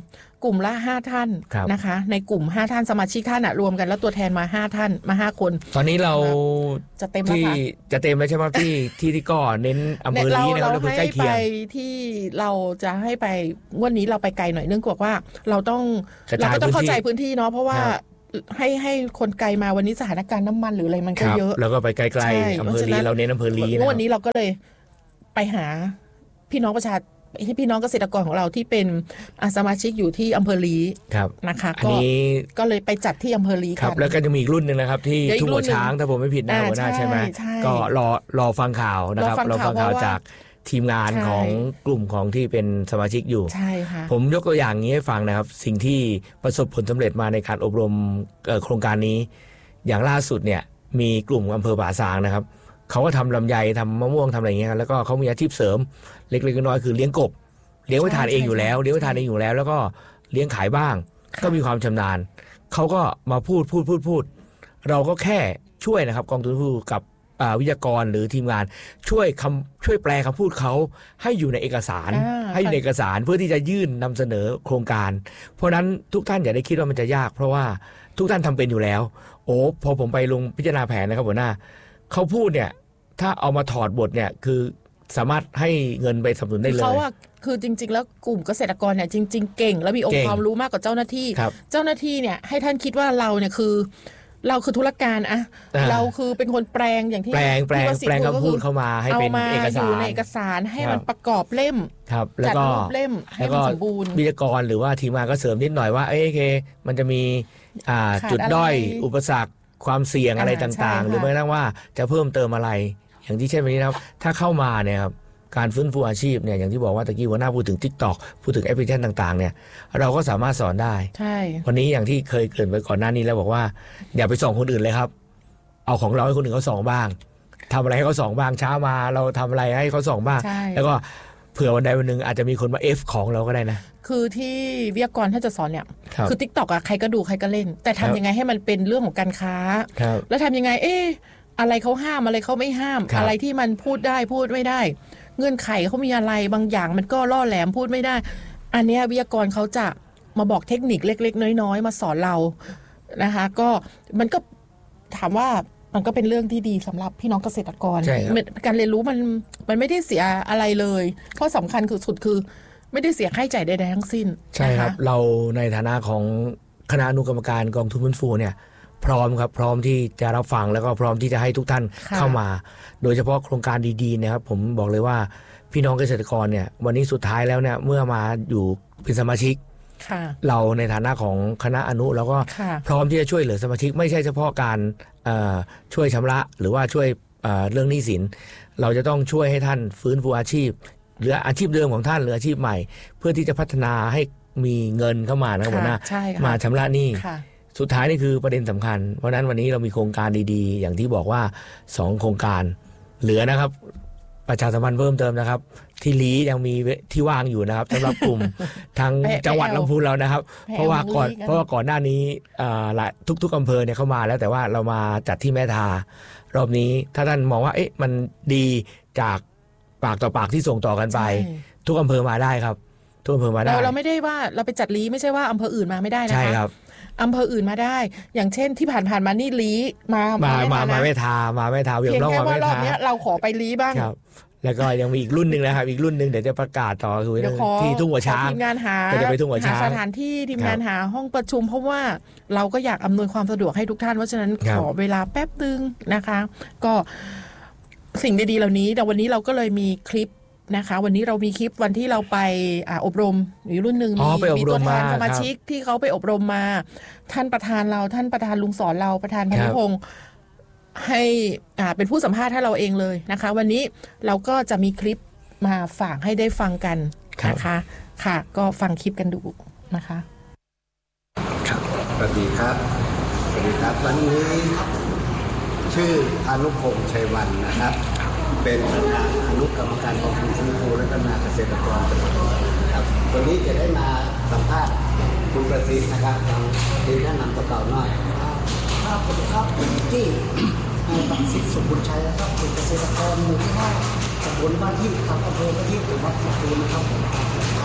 Speaker 3: กลุ่มละห้าท่านนะคะ ในกลุ่มห้าท่านสมาชิกท่านอะรวมกันแล้วตัวแทนมาห้าท่านมาห้าคน
Speaker 1: ตอนนี้เรา
Speaker 3: จะเต็มแล้ว
Speaker 1: ที่
Speaker 3: ค่ะ
Speaker 1: จะเต็มแล้วใช่ไหมที่ที่ที่ก็เน้นอำเภอลีนะครับ
Speaker 3: เรา
Speaker 1: อำเภอใกล้
Speaker 3: ให้
Speaker 1: เคี
Speaker 3: ไป
Speaker 1: ยง
Speaker 3: ที่เราจะให้ไปวันนี้เราไปไกลหน่อยเนื่องจากว่าเราต้อง
Speaker 1: กระ
Speaker 3: เรา
Speaker 1: จาย
Speaker 3: ก็ต้องเข้าใจ
Speaker 1: พื้
Speaker 3: พื้
Speaker 1: น
Speaker 3: น
Speaker 1: ที่
Speaker 3: ที่เนาะเพราะว่า
Speaker 1: ครับ
Speaker 3: ให้ให้คนไกลมาวันนี้สถานการณ์น้ำมันหรืออะไรมัน
Speaker 1: ค
Speaker 3: ก็
Speaker 1: รับ
Speaker 3: เยอะ
Speaker 1: แล้วก็ไปไกล
Speaker 3: ใช่
Speaker 1: ๆอำเภอลีเราเน้นอำเภอลีนะ
Speaker 3: วันนี้เราก็เลยไปหาพี่น้องประชาที่พี่น้องเกษตรกรของเราที่เป็นอ่าสมาชิกอยู่ที่อำเภอลี
Speaker 1: ครับ
Speaker 3: นะคะ
Speaker 1: อัน
Speaker 3: ก็
Speaker 1: นี้
Speaker 3: ก็เลยไปจัดที่อำเภอลี
Speaker 1: ครั
Speaker 3: กับ น
Speaker 1: แล้วก็จะมีอีกรุ่นหนึ่งนะครับ ที่
Speaker 3: เดี๋ยวอีก
Speaker 1: ทุ่ง
Speaker 3: รุ่
Speaker 1: หัวน
Speaker 3: หนึ่ง
Speaker 1: ช้างถ้าผมไม่ผิดนะ
Speaker 3: อ่า
Speaker 1: หัวหน้า
Speaker 3: ใช่
Speaker 1: ใช่ไหม
Speaker 3: ใช่
Speaker 1: ก็รอรอฟังข่าวนะครับ
Speaker 3: รอฟัง
Speaker 1: รอฟังข่าว
Speaker 3: ข่าวเพราะว่า
Speaker 1: จากทีมงาน
Speaker 3: ใช่
Speaker 1: ของกลุ่มของที่เป็นสมาชิกอยู่
Speaker 3: ใช่ค่ะ
Speaker 1: ผมยกตัวอย่างนี้ให้ฟังนะครับ สิ่งที่ประสบผลสำเร็จมาในการอบรมเอ่อโครงการนี้ อย่างล่าสุดเนี่ยมีกลุ่มอำเภอป่าซางนะครับเขาก็ทำลำไยทำมะม่วงทำอะไรอย่างเงี้ยครับแล้วก็เขามีอาชีพเสริมเล็กๆน้อยๆคือเลี้ยงกบเลี้ยงไว้ทานเองอยู่แล้วเลี้ยงไว้ทานเองอยู่แล้ว แล้วก็เลี้ยงขายบ้าง ก็มีความชำนาญเขาก็มาพูดพูดพูดพูดเราก็แค่ช่วยนะครับกองทุนผู้กับอ่าวิทยากรหรือทีมงานช่วยคำช่วยแปลคำพูดเขาให้อยู่ในเอกสาร
Speaker 3: อ่า
Speaker 1: ให้อยู่ในเอกสารเพื่อที่จะยื่นนำเสนอโครงการ เพราะฉะนั้นทุกท่านอย่าได้คิดว่ามันจะยาก เพราะว่าทุกท่านทำเป็นอยู่แล้ว โอ้พอผมไปลงพิจารณาแผนนะครับหัวหน้าเขาพูดเนี่ยถ้าเอามาถอดบทเนี่ยคือสามารถให้เงินไปสนับสนุนได้เลย
Speaker 3: เขาอะคือจริง ๆ แล้วกลุ่มเกษตรกรเนี่ยจริง ๆ เก่ง แล้วมีอง
Speaker 1: เก่
Speaker 3: ค์
Speaker 1: ง
Speaker 3: ความรู้มากกว่าเจ้าหน้าที่
Speaker 1: ครับ
Speaker 3: เจ้าหน้าที่เนี่ยให้ท่านคิดว่าเราเนี่ยคือ เราคือธุรการอะ
Speaker 1: อ่า
Speaker 3: เราคือเป็นคนแปลงอย่างที่
Speaker 1: แปลงแปลง
Speaker 3: ที่วสิท
Speaker 1: แปลง
Speaker 3: ธิ์
Speaker 1: คำพูด
Speaker 3: ก็คือ
Speaker 1: เข้ามาให้
Speaker 3: เอา
Speaker 1: เป็น
Speaker 3: มา
Speaker 1: เอก
Speaker 3: อ
Speaker 1: สา
Speaker 3: ยู่
Speaker 1: ร
Speaker 3: ในเอกสารให้
Speaker 1: ครับ
Speaker 3: มันประกอบเล่ม
Speaker 1: ครับแล้ว
Speaker 3: จัด
Speaker 1: ก็
Speaker 3: รูปเล่มให้
Speaker 1: แล้ว
Speaker 3: มัน
Speaker 1: ก็
Speaker 3: สมบูรณ์
Speaker 1: วิทยากรหรือว่าทีมงานก็เสริมนิดหน่อยว่าเอ้ยโอเค มันจะมีอ่า
Speaker 3: ขาด
Speaker 1: จุดด้อย
Speaker 3: อะไร
Speaker 1: อุปสรรคความเสี่ยงอะไร
Speaker 3: อ่า
Speaker 1: ต่างๆ
Speaker 3: ใช่ค่ะ
Speaker 1: หรือแม้กระทั่งว่าจะเพิ่มเติมอะไร อย่างที่เช่นวันนี้นะครับถ้าเข้ามาเนี่ยครับการฟื้นฟูอาชีพเนี่ยอย่างที่บอกว่าตะกี้หัวหน้าพูดถึง TikTok พูดถึงแอปพลิเคชันต่างๆเนี่ยเราก็สามารถสอนได้
Speaker 3: ใช่
Speaker 1: วันนี้อย่างที่เคยเกริ่นไปก่อนหน้านี้แล้วบอกว่าอย่าไปส่องคนอื่นเลยครับ เอาของเราให้คนอื่นเขาส่องบ้างทำอะไรให้เขาส่องบ้างเช้ามาเราทำอะไรให้เขาส่องบ้าง
Speaker 3: ใช่
Speaker 1: แล้วก็เผื่อวันใดวันหนึ่งอาจจะมีคนมาเอฟของเราก็ได้นะ
Speaker 3: คือที่วิทยากรถ้าจะสอนเนี่ย
Speaker 1: ครับ
Speaker 3: คือ TikTok อะใครก็ดูใครก็เล่น แต่ทำ
Speaker 1: ครับ
Speaker 3: ยังไงให้มันเป็นเรื่องของการค้า
Speaker 1: ครับ
Speaker 3: แล้วทำยังไง เอ๊ะอะไรเขาห้ามอะไรเขาไม่ห้าม
Speaker 1: ครับ
Speaker 3: อะไรที่มันพูดได้พูดไม่ได้ เงื่อนไขเขามีอะไรบางอย่างมันก็ล่อแหลมพูดไม่ได้ อันเนี้ยวิทยากรเขาจะมาบอกเทคนิคเล็ก ๆ น้อยๆ มาสอนเรานะคะ ก็มันก็ถามว่ามันก็เป็นเรื่องที่ดีสำหรับพี่น้องเกษตรกร
Speaker 1: ใช่ครับ
Speaker 3: การเรียนรู้มันมันไม่ได้เสียอะไรเลยเพราะสำคัญคือสุดคือไม่ได้เสียค่าใช้จ่ายใดๆทั้งสิ้น
Speaker 1: ใช่ครับ
Speaker 3: นะะ
Speaker 1: เราในฐานะของคณะอนุกรรมการกองทุนฟื้นฟูเนี่ยพร้อมครับพร้อมที่จะรับฟังแล้วก็พร้อมที่จะให้ทุกท่าน
Speaker 3: ค่ะ
Speaker 1: เข้ามา โดยเฉพาะโครงการดีๆเนะครับผมบอกเลยว่าพี่น้องเกษตรกรเนี่ยวันนี้สุดท้ายแล้วเนี่ยเมื่อมาอยู่เป็นสมาชิก
Speaker 3: ค่ะ
Speaker 1: เราในฐานะของคณะอนุแล้วก็
Speaker 3: ค่ะ
Speaker 1: พร้อมที่จะช่วยเหลือสมาชิกไม่ใช่เฉพาะการเอ่อช่วยชำระหรือว่าช่วยเอ่อเรื่องหนี้สิน เราจะต้องช่วยให้ท่านฟื้นฟูอาชีพหรืออาชีพเดิมของท่านหรืออาชีพใหม่ เพื่อที่จะพัฒนาให้มีเงินเข้ามานะครับหัวหน้า
Speaker 3: ใช่ค่ะ
Speaker 1: มาชำระหนี้
Speaker 3: ค่ะ
Speaker 1: สุดท้ายนี่คือประเด็นสำคัญ เพราะฉะนั้นวันนี้เรามีโครงการดีๆ อย่างที่บอกว่าสองโครงการเหลือนะครับ ประชาสัมพันธ์เพิ่มเติมนะครับ ที่ลียังมีที่ว่างอยู่นะครับสำหรับกลุ่ม ทาง
Speaker 3: ไป
Speaker 1: จังหวัด
Speaker 3: ไปเอา
Speaker 1: ลำพูนเรานะครับ
Speaker 3: ไปเอา
Speaker 1: เพราะว่าก่อน
Speaker 3: ลีกัน
Speaker 1: เพราะว่าก่อนหน้านี้อ่าหลายทุก ๆอำเภอเนี่ยเข้ามาแล้วแต่ว่าเรามาจัดที่แม่ทารอบนี้ถ้าท่านมองว่าเอ๊ะมันดีจากปากต่อปากที่ส่งต่อกันไป
Speaker 3: ใช่
Speaker 1: ทุกอำเภอมาได้ครับทุกอำเภอมาได้
Speaker 3: เราเราไม่ได้ว่าเราไปจัดลีไม่ใช่ว่าอำเภออื่นมาไม่ได้นะคะ
Speaker 1: ใช่ครับ
Speaker 3: อำเภออื่นมาได้ อย่างเช่นที่ผ่านผ่านๆมานี่ลีมา
Speaker 1: มา
Speaker 3: ไ
Speaker 1: มามา
Speaker 3: นะ
Speaker 1: แม่ทามาแม่ทาเวียง
Speaker 3: เพียง
Speaker 1: น้อง
Speaker 3: แค่
Speaker 1: มา
Speaker 3: ว่า
Speaker 1: แม่
Speaker 3: รอบ
Speaker 1: ทา
Speaker 3: เนี้ยเราขอไปลีบ้าง
Speaker 1: ครับ แล้วก็ยังมีอีกรุ่นหนึ่งนะครับ อีกรุ่นหนึ่งเดี๋ยวจะประกาศต่อคือ
Speaker 3: เดี๋ยวขอ
Speaker 1: ที่ทุ่งหัวช้าง
Speaker 3: ขอทีมงานหา
Speaker 1: ก็จะไปทุ่งหัวช้าง
Speaker 3: หสถานที่ทีม
Speaker 1: ครับ
Speaker 3: งานหาห้องประชุม เพราะว่าเราก็อยากอำนวยความสะดวกให้ทุกท่านเพราะฉะนั้น
Speaker 1: ครั
Speaker 3: ข
Speaker 1: บ
Speaker 3: อเวลาแป๊บนึงนะคะ ก็สิ่งดีๆเหล่านี้แต่วันนี้เราก็เลยมีคลิปนะคะ วันนี้เรามีคลิปวันที่เราไปอ่าอบรมมีรุ่นหนึ่ง
Speaker 1: อ๋อไปอบ
Speaker 3: มี
Speaker 1: ร
Speaker 3: ตัว
Speaker 1: ม
Speaker 3: แท
Speaker 1: มาน
Speaker 3: สมา
Speaker 1: ครับ
Speaker 3: ชิกที่เขาไปอบรมมา ท่านประธานเราท่านประธานลุงสอนเราประธานพานุพงศ์ให้อ่าเป็นผู้สัมภาษณ์ให้เราเองเลยนะคะ วันนี้เราก็จะมีคลิปมาฝากให้ได้ฟังกันนะคะ ค่ะ ก็ฟังคลิปกันดูนะคะ
Speaker 5: ครับสวัสดีครับ สวัสดีครับ วันนี้ชื่ออนุพงษ์ชัยวันนะครับ เป็นประธานอนุกรรมการกองทุนฟื้นฟูและพัฒนาเกษตรกรจังหวัดครับ วันนี้จะได้มาสัมภาษณ์คุณประสิทธิ์นะครับทางทีมแนะนำตัวเก่าหน่อย
Speaker 6: ครับสวัสดีครับผมที่นายประสิทธิ์สมบูรณ์ชัยนะครับเป็นเกษตรกรหมู่ที่ห้าตำบลบ้านที่ครับอำเภอบ้านที่จังหวัดลำพูนนะครับผม
Speaker 5: ค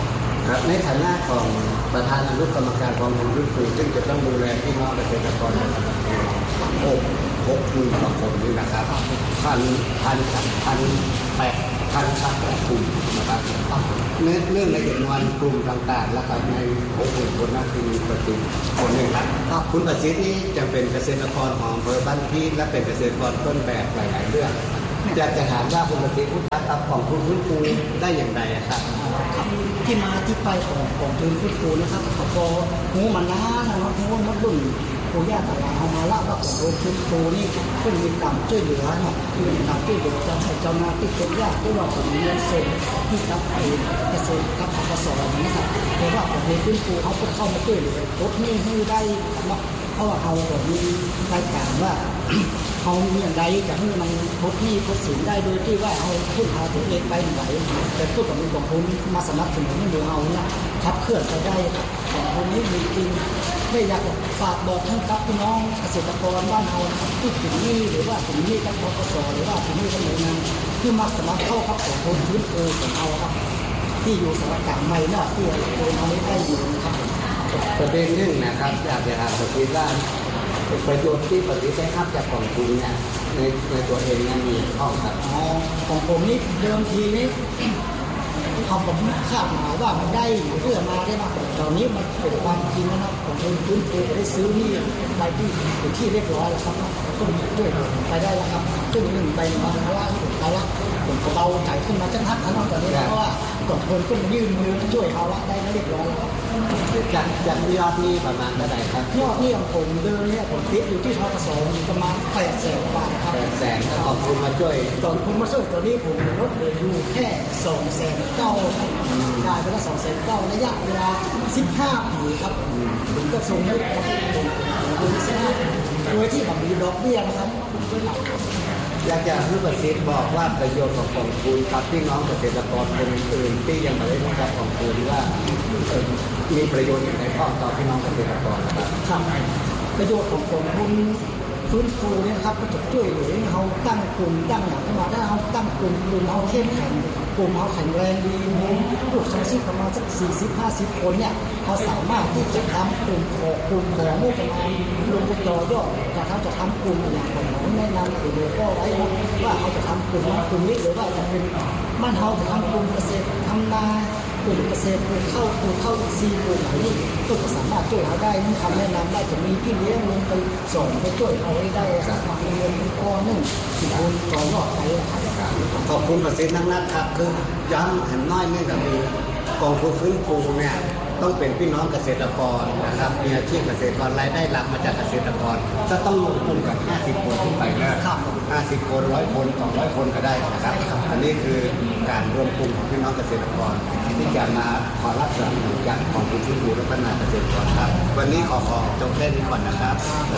Speaker 5: ครับในฐานะของประธานอนุกรรมการกองทุนฟื้นฟูซึ่งจะต้องดูแลพี่น้องเกษตรกรหกหกหมื่นกว่าคนนี่นะครับพันพันพันแปดพันสักกลุ่มนะครับเนื่องเนื่องในจำนวนกลุ่มต่างๆแล้วครับในหกหมื่นคนนั้นคือมีประสิทธิ์คนหนึ่งครับคุณประสิทธิ์นี้จะเป็นเกษตรกรของอำเภอบ้านพีและเป็นเกษตรกรต้นแบบหลายๆเรื่องอยากจะถามว่าคุณประสิทธิ์รู้จักกับของคุณฟื้นฟูได้อย่างไรครับ
Speaker 6: ที่มาที่ไปของของทุนฟื้นฟูนะครับเขาพอหูมันน้านะครับหูมันรุ่นปู่ย่าตายายเอามาเล่าว่าของทุนฟื้นฟูนี่เพิ่งมีกรรมช่วยเหลือเนาะมีกรรมช่วยเหลือจะให้เจ้าหน้าที่เป็นญาติที่ว่าผมเงินส่งที่รับไปเกษตรกับปสนะครับเพราะว่าของทุนฟื้นฟูเขาก็เข้ามาช่วยเหลือลดหนี้ให้ได้เพราะว่าเขาแบบมีรายการว่าเขามีอย่างไรจะให้มันลดหนี้ลดสินได้โดยที่ว่าเอาพึ่งพาตัวเองไปไหวแต่พูดกับมีกองทุนมาสนับสนุนให้ดูเอาเนี่ยขับเคลื่อนไปได้ของคนนี้มีจริงไม่อยากฝากบอกทั้งกับพี่น้องเกษตรกรบ้านเราที่ถึงนี่หรือว่าถึงนี่กับปปสหรือว่าถึงนี่กับหน่วยงานที่มาสมัครเข้าครับของคนพื้นฟูของเราครับที่อยู่สถานการณ์ใหม่เนี่ยที่โดนเอาไม่ได้อยู่นะครับ
Speaker 5: ประเด็นหนึ่งนะครับอยากจะถามประสิทธิ์ว่าประโยชน์ที่ประสิทธิ์ได้รับจากกองทุนเนี่ยในในตัวเองนั้นมีข้อครับ
Speaker 6: อ๋อของผมนี่เดิมทีนี้ทำผมคาดหมายว่ามันได้เพื่อมาได้มาตอนนี้มันเป็นความจริงนะครับผมเองฟื้นฟูได้ซื้อนี่ไปที่อยู่ที่เรียบร้อยแล้วครับก็มีด้วยไปได้แล้วครับซึ่งหนึ่งไปมาแล้วว่าไปแล้วผมก็เบาใจขึ้นมาจังหักทั้งตอนนี้เพราะว่ากองทุนก็ยื่นมือช่วยเขาละได้เรียบร้อยแล้วครับ
Speaker 5: จากจากยอดนี้ประมาณเท่าไหร่ครับ
Speaker 6: ยอดนี่ของผมเดิมเนี่ยผมติดอยู่ที่ทกสประมาณแปดแสนบาทครับ
Speaker 5: แปดแสนขอบคุณมาช่วย
Speaker 6: ตอนคุณมาช่วยตอนนี้ผมลดเหลืออยู่แค่สองแสนเก้าได้ไปละสองแสนเก้าระยะเวลาสิบห้าปีครับผมก็ส่งให้ผมผมผมสิบห้าโดยที่แบบมีดอกเบี้ยนะครับ
Speaker 5: อยากจะให้ประสิทธิ์บอกว่าประโยชน์ของกองทุนครับพี่น้องเกษตรกรคนอื่นที่ยังไม่ได้รู้จักกองทุนว่ามีประโยชน์อย่างไรบ้างต่อพี่น้องเกษตรกรนะครับ
Speaker 6: ครับประโยชน์ของกองทุนฟื้นฟูเนี่ยครับก็จะช่วยเหลือเขาตั้งกลุ่มตั้งอย่างขึ้นมาถ้าเขาตั้งกลุ่มกลุ่มเขาเข้มแข็งกลุ่มเขาแข็งแรงดีมีลูกสมาชิกประมาณสักสี่สิบห้าสิบคนเนี่ยเขาสามารถที่จะทำกลุ่มของกลุ่มของงบประมาณลงไปต่อยอดแต่เขาจะทำกลุ่มอย่างของเราแนะนำหรือก็ไว้ว่าเขาจะทำกลุ่มนั้นกลุ่มนี้หรือว่าจะเป็นบ้านเขาจะทำกลุ่มเกษตรทำนากลุ่มเกษตรปลูกข้าวปลูกข้าวซีปลูกไหนนี่ก็สามารถช่วยเขาได้นี่คำแนะนำได้จะมีพี่เลี้ยงลงไปสอนไปช่วยเขาได้ครับมาเรียนก้อนหนึ่งสิบคนต่อยอดไป
Speaker 5: ขอบคุณประสิทธิ์นักนักครับคือย้ำเห็นน้อยนี่ก็คือกองทุนฟื้นฟูเนี่ยต้องเป็นพี่น้องเกษตรกรนะครับมีอาชีพเกษตรกรรายได้หลักมาจากเกษตรกรจะต้องลงทุนกับห้าสิบคนขึ้นไปนะครับห้าสิบคนร้อยคนสองร้อยคนก็ได้นะครับอันนี้คือการรวมกลุ่มของพี่น้องเกษตรกรที่จะมาขอรับสนับสนุนจากกองทุนฟื้นฟูและพัฒนาเกษตรกรครับวันนี้ขอขอจบแค่นี้ก่อนนะครับ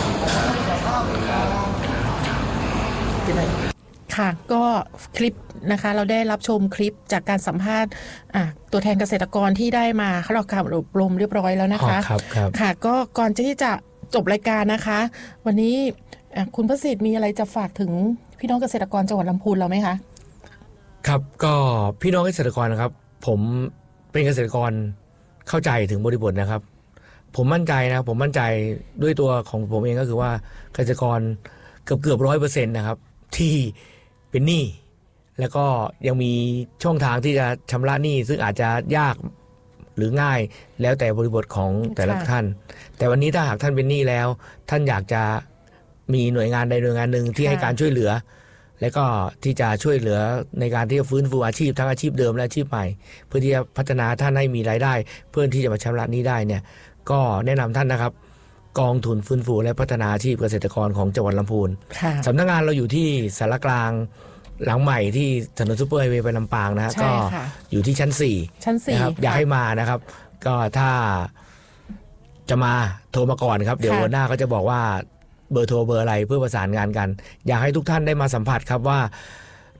Speaker 3: ค่ะก็คลิปนะคะเราได้รับชมคลิปจากการสัมภาษณ์ตัวแทนเกษตรกรที่ได้มาเข้ารับการอบรมเรียบร้อยแล้วนะคะ
Speaker 1: ครับครับ
Speaker 3: ค่ะก็ก่อนที่จะจบรายการนะคะวันนี้คุณประสิทธิ์มีอะไรจะฝากถึงพี่น้องเกษตรกรจังหวัดลำพูนเราไหมคะ
Speaker 1: ครับก็พี่น้องเกษตรกรนะครับผมเป็นเกษตรกรเข้าใจถึงบริบทนะครับผมมั่นใจนะผมมั่นใจด้วยตัวของผมเองก็คือว่าเกษตรกรเกือบเกือบร้อยเปอร์เซ็นต์นะครับที่เป็นหนี้แล้วก็ยังมีช่องทางที่จะชำระหนี้ซึ่งอาจจะยากหรือง่ายแล้วแต่บริบทของแต่ละท่านแต่วันนี้ถ้าหากท่านเป็นหนี้แล้วท่านอยากจะมีหน่วยงานใดหน่วยงานหนึ่งที่ให้การช่วยเหลือและก็ที่จะช่วยเหลือในการที่จะฟื้นฟูอาชีพทั้งอาชีพเดิมและอาชีพใหม่เพื่อที่จะพัฒนาท่านให้มีรายได้เพื่อที่จะมาชำระหนี้ได้เนี่ยก็แนะนำท่านนะครับกองทุนฟื้นฟูและพัฒนาอาชีพเกษตรกรของจังหวัดลำพูนสำนักงานเราอยู่ที่สารกลางหลังใหม่ที่ถนนซุปเปอร์ไฮเวย์ไปลำปางนะฮะก็อยู่ที่ชั้นสี่
Speaker 3: ชั้นสี่
Speaker 1: นะครับอยากให้มานะครับก็ถ้าจะมาโทรมาก่อนครับเดี๋ยวหัวหน้าก็จะบอกว่าเบอร์โทรเบอร์อะไรเพื่อประสานงานกันอยากให้ทุกท่านได้มาสัมผัสครับว่า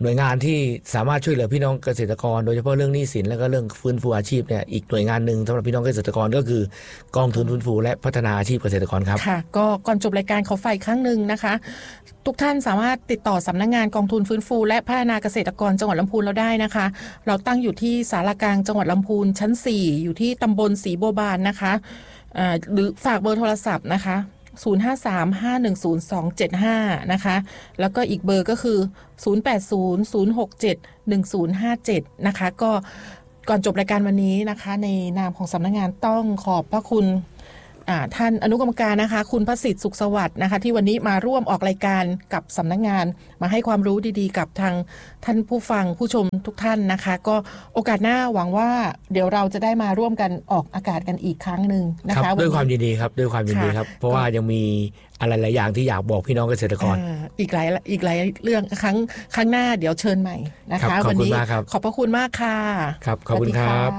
Speaker 1: หน่วยงานที่สามารถช่วยเหลือพี่น้องเกษตรกรโดยเฉพาะเรื่องหนี้สินแล้วก็เรื่องฟื้นฟูอาชีพเนี่ยอีกหน่วยงานหนึ่งสำหรับพี่น้องเกษตรกรก็คือกองทุนฟื้นฟูและพัฒนาอาชีพเกษตรกรครับ
Speaker 3: ค่ะก็ก่อนจบรายการขอฝากอีกครั้งหนึ่งนะคะทุกท่านสามารถติดต่อสำนักงานกองทุนฟื้นฟูและพัฒนาเกษตรกรจังหวัดลำพูนเราได้นะคะเราตั้งอยู่ที่ศาลากลางจังหวัดลำพูนชั้นสี่อยู่ที่ตำบลศรีบัวบานนะคะหรือฝากเบอร์โทรศัพท์นะคะศูนย์ ห้า สาม ห้า หนึ่ง ศูนย์ สอง เจ็ด ห้านะคะแล้วก็อีกเบอร์ก็คือศูนย์ แปด ศูนย์ ศูนย์ หก เจ็ด หนึ่ง ศูนย์ ห้า เจ็ดนะคะก็ก่อนจบรายการวันนี้นะคะในนามของสำนักงานต้องขอบพระคุณท่านอนุกรรมการนะคะคุณประสิทธิ์สุขสวัสดิ์นะคะที่วันนี้มาร่วมออกรายการกับสำนักงานมาให้ความรู้ดีๆกับทางท่านผู้ฟังผู้ชมทุกท่านนะคะก็โอกาสหน้าหวังว่าเดี๋ยวเราจะได้มาร่วมกันออกอากาศกันอีกครั้งหนึ่งนะคะ
Speaker 1: ด้วยความยินดีครับด้วยความยินดีครับเพราะว่ายังมีอะไรหลายอย่างที่อยากบอกพี่น้องเกษตรกร
Speaker 3: อีกหลายอีกหลายเรื่องครั้งครั้งหน้าเดี๋ยวเชิญใหม่นะคะ
Speaker 1: วันนี้
Speaker 3: ขอบพระคุณมากค่ะ
Speaker 1: ครับขอบคุณครับ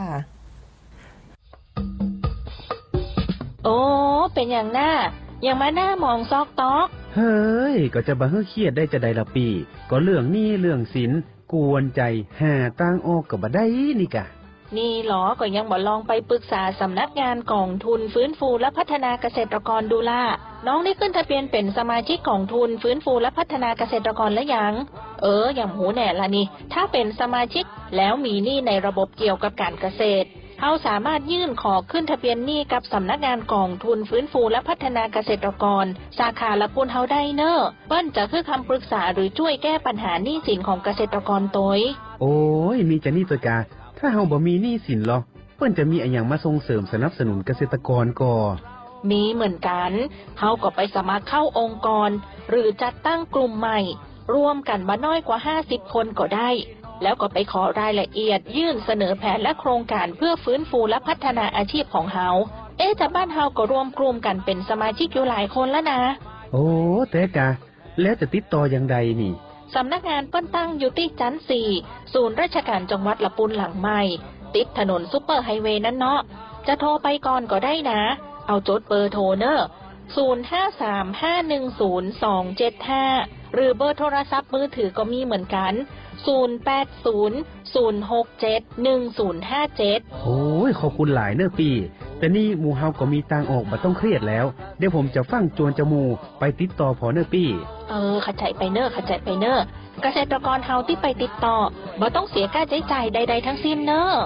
Speaker 7: โอ้เป็นอย่างหน้ายังมาหน้ามองซอกตอก
Speaker 8: เฮ้ยก็จะบ่เฮือเครียดได้จะได้ละปีก็เรื่องนี้เรื่องสินกวนใจหาทางออกก็บ่ได้นี่กะ
Speaker 7: นี่หรอก็ยังบ่ลองไปปรึกษาสำนักงานกองทุนฟื้นฟูและพัฒนาเกษตรกรดูล่ะน้องได้ขึ้นทะเบียนเป็นสมาชิกกองทุนฟื้นฟูและพัฒนาเกษตรกรแล้วยังเอออย่างหูแน่ละนี่ถ้าเป็นสมาชิกแล้วมีหนี้ในระบบเกี่ยวกับการเกษตรเขาสามารถยื่นขอขึ้นทะเบียนหนี้กับสำนักงานกองทุนฟื้นฟูและพัฒนาเกษตรกรสาขาละปูนเฮาได้เนอะเปิ้นจะคือคำปรึกษาหรือช่วยแก้ปัญหาหนี้สินของเกษตรกรโดย
Speaker 8: โอ้ยมีจะนี่ตัวกาถ้าเฮาบ่มีหนี้สินหรอเปิ้นจะมีอะไรอย่างมาส่งเสริมสนับสนุนเกษตรกรก่อ
Speaker 7: มีเหมือนกันเฮาก็ไปสมัครเข้าองค์กรหรือจัดตั้งกลุ่มใหม่รวมกันบ่น้อยกว่าห้าสิบคนก็ได้แล้วก็ไปขอรายละเอียดยื่นเสนอแผนและโครงการเพื่อฟื้นฟูและพัฒนาอาชีพของเฮาเอ๊ะแต่บ้านเฮาก็รวมกลุ่มกันเป็นสมาชิกอยู่หลายคนแล้วนะ
Speaker 8: โอ้แต่กะแล้วจะติดต่ออย่างใดนี่
Speaker 7: สำนักงานเปิ้นตั้งอยู่ที่ชั้นสี่ศูนย์ราชการจังหวัดละปูนหลังใหม่ติดถนนซุปเปอร์ไฮเวย์นั่นเนาะจะโทรไปก่อนก็ได้นะเอาจดเบอร์โทรเนอะศูนย์ ห้า สาม ห้า หนึ่ง ศูนย์ สอง เจ็ด ห้าหรือเบอร์โทรศัพท์มือถือก็มีเหมือนกันศูนย์ แปด ศูนย์ ศูนย์ หก เจ็ด หนึ่ง ศูนย์ ห้า เจ็ด
Speaker 8: โอ้ยขอบคุณหลายเนอะปีแต่นี่หมู่เฮาก็มีทางออกบ่ต้องเครียดแล้วเดี๋ยวผมจะฟังจวนจมูไปติดต่อพอเนอะปี
Speaker 7: เออเข้าใจไปเนอะเข้าใจไปเนอะเกษตรกรเฮาที่ไปติดต่อบ่ต้องเสียค่าใช้จ่ายใดๆทั้งสิ้นเนอะ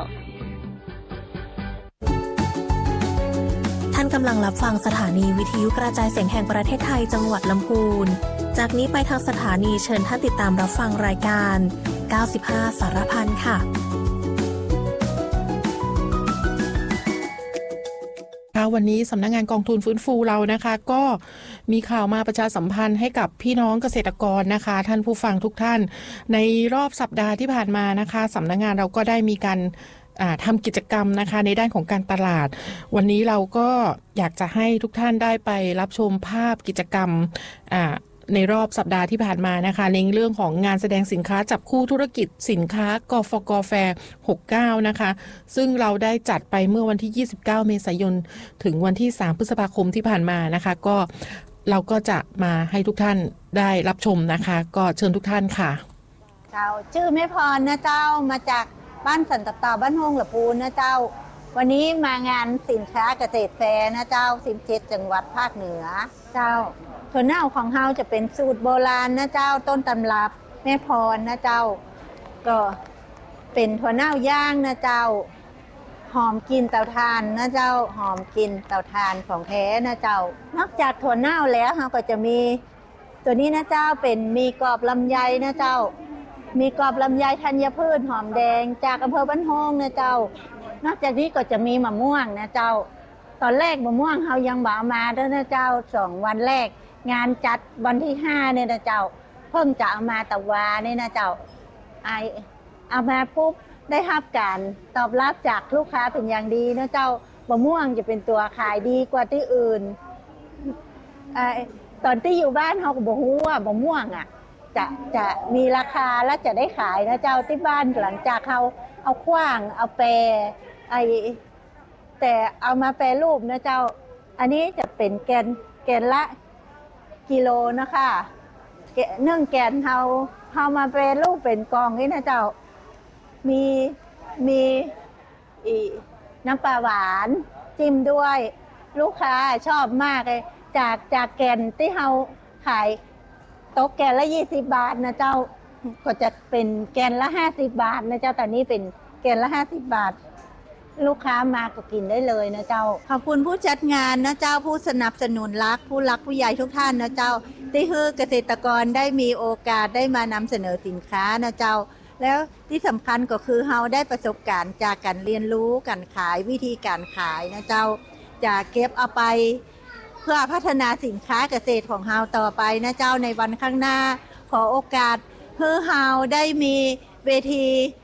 Speaker 9: ท่านกำลังรับฟังสถานีวิทยุกระจายเสียงแห่งประเทศไทยจังหวัดลำพูนจากนี้ไปทางสถานีเชิญท่านติดตามรับฟังรายการเก้าสิบห้าสารพันค่ะ
Speaker 3: วันนี้สำนักงานกองทุนฟื้นฟูเรานะคะก็มีข่าวมาประชาสัมพันธ์ให้กับพี่น้องเกษตรกรนะคะท่านผู้ฟังทุกท่านในรอบสัปดาห์ที่ผ่านมานะคะสำนักงานเราก็ได้มีการทำกิจกรรมนะคะในด้านของการตลาดวันนี้เราก็อยากจะให้ทุกท่านได้ไปรับชมภาพกิจกรรมในรอบสัปดาห์ที่ผ่านมานะคะในเรื่องของงานแสดงสินค้าจับคู่ธุรกิจสินค้ากฟก.แฟร์หกสิบเก้านะคะซึ่งเราได้จัดไปเมื่อวันที่ยี่สิบเก้าเมษายนถึงวันที่สามพฤษภาคมที่ผ่านมานะคะก็เราก็จะมาให้ทุกท่านได้รับชมนะคะก็เชิญทุกท่านค่ะ
Speaker 10: เจ้าชื่อแม่พรนะเจ้ามาจากบ้านสันตะตาบ้านห้องละปูนนะเจ้าวันนี้มางานสินค้าเกษตรแฟร์นะเจ้าสิบเจ็ดจังหวัดภาคเหนือเจ้าถั่วเน่าของเฮาจะเป็นสูตรโบราณนะเจ้าต้นตำรับแม่พรนะเจ้าก็เป็นถั่วเน่าย่างนะเจ้าหอมกลิ่นเตาถ่านนะเจ้าหอมกลิ่นเตาถ่านของแท้นะเจ้านอกจากถั่วเน่าแล้วเฮาก็จะมีตัวนี้นะเจ้าเป็นมีกรอบลำไยนะเจ้ามีกรอบลำไยธัญพืชหอมแดงจากอำเภอบ้านโฮงนะเจ้านอกจากนี้ก็จะมีมะม่วงนะเจ้าตอนแรกมะม่วงเฮายังบ่เอามาเด้อนะเจ้าสองวันแรกงานจัดวันที่ห้าเนี่ยนะเจ้าเพิ่งจะเอามาตะวาเนี่ยนะเจ้าไอเอามาปุ๊บได้รับการตอบรับจากลูกค้าเป็นอย่างดีนะเจ้ามะม่วงจะเป็นตัวขายดีกว่าที่อื่นไอตอนที่อยู่บ้านเฮาก็บ่ฮู้ว่ามะม่วงอ่ะจะจะมีราคาและจะได้ขายนะเจ้าที่บ้านหลังจากเขาเอาขว้างเอาแปรไอแต่เอามาแปรรูปนะเจ้าอันนี้จะเป็นแกนแกนละกิโลนะคะเนื่องแกนเฮาพอมาเป็นรูปเป็นกองนี่นะเจ้ามีมีอีน้ำปลาหวานจิ้มด้วยลูกค้าชอบมากเลยจากจากแกนที่เราขายโต๊ะแกนละยี่สิบบาทนะเจ้าก็จะเป็นแกนละห้าสิบบาทนะเจ้าแต่นี่เป็นแกนละห้าสิบบาทลูกค้ามาก็กินได้เลยนะเจ้าขอบคุณผู้จัดงานนะเจ้าผู้สนับสนุนรักผู้รักผู้ใหญ่ทุกท่านนะเจ้าที่ให้เกษตรกรได้มีโอกาสได้มานำเสนอสินค้านะเจ้าแล้วที่สำคัญก็คือเราได้ประสบการณ์จากการเรียนรู้การขายวิธีการขายนะเจ้าจะเก็บเอาไปเพื่อพัฒนาสินค้าเกษตรของเราต่อไปนะเจ้าในวันข้างหน้าขอโอกาสเพื่อเราได้มีเวที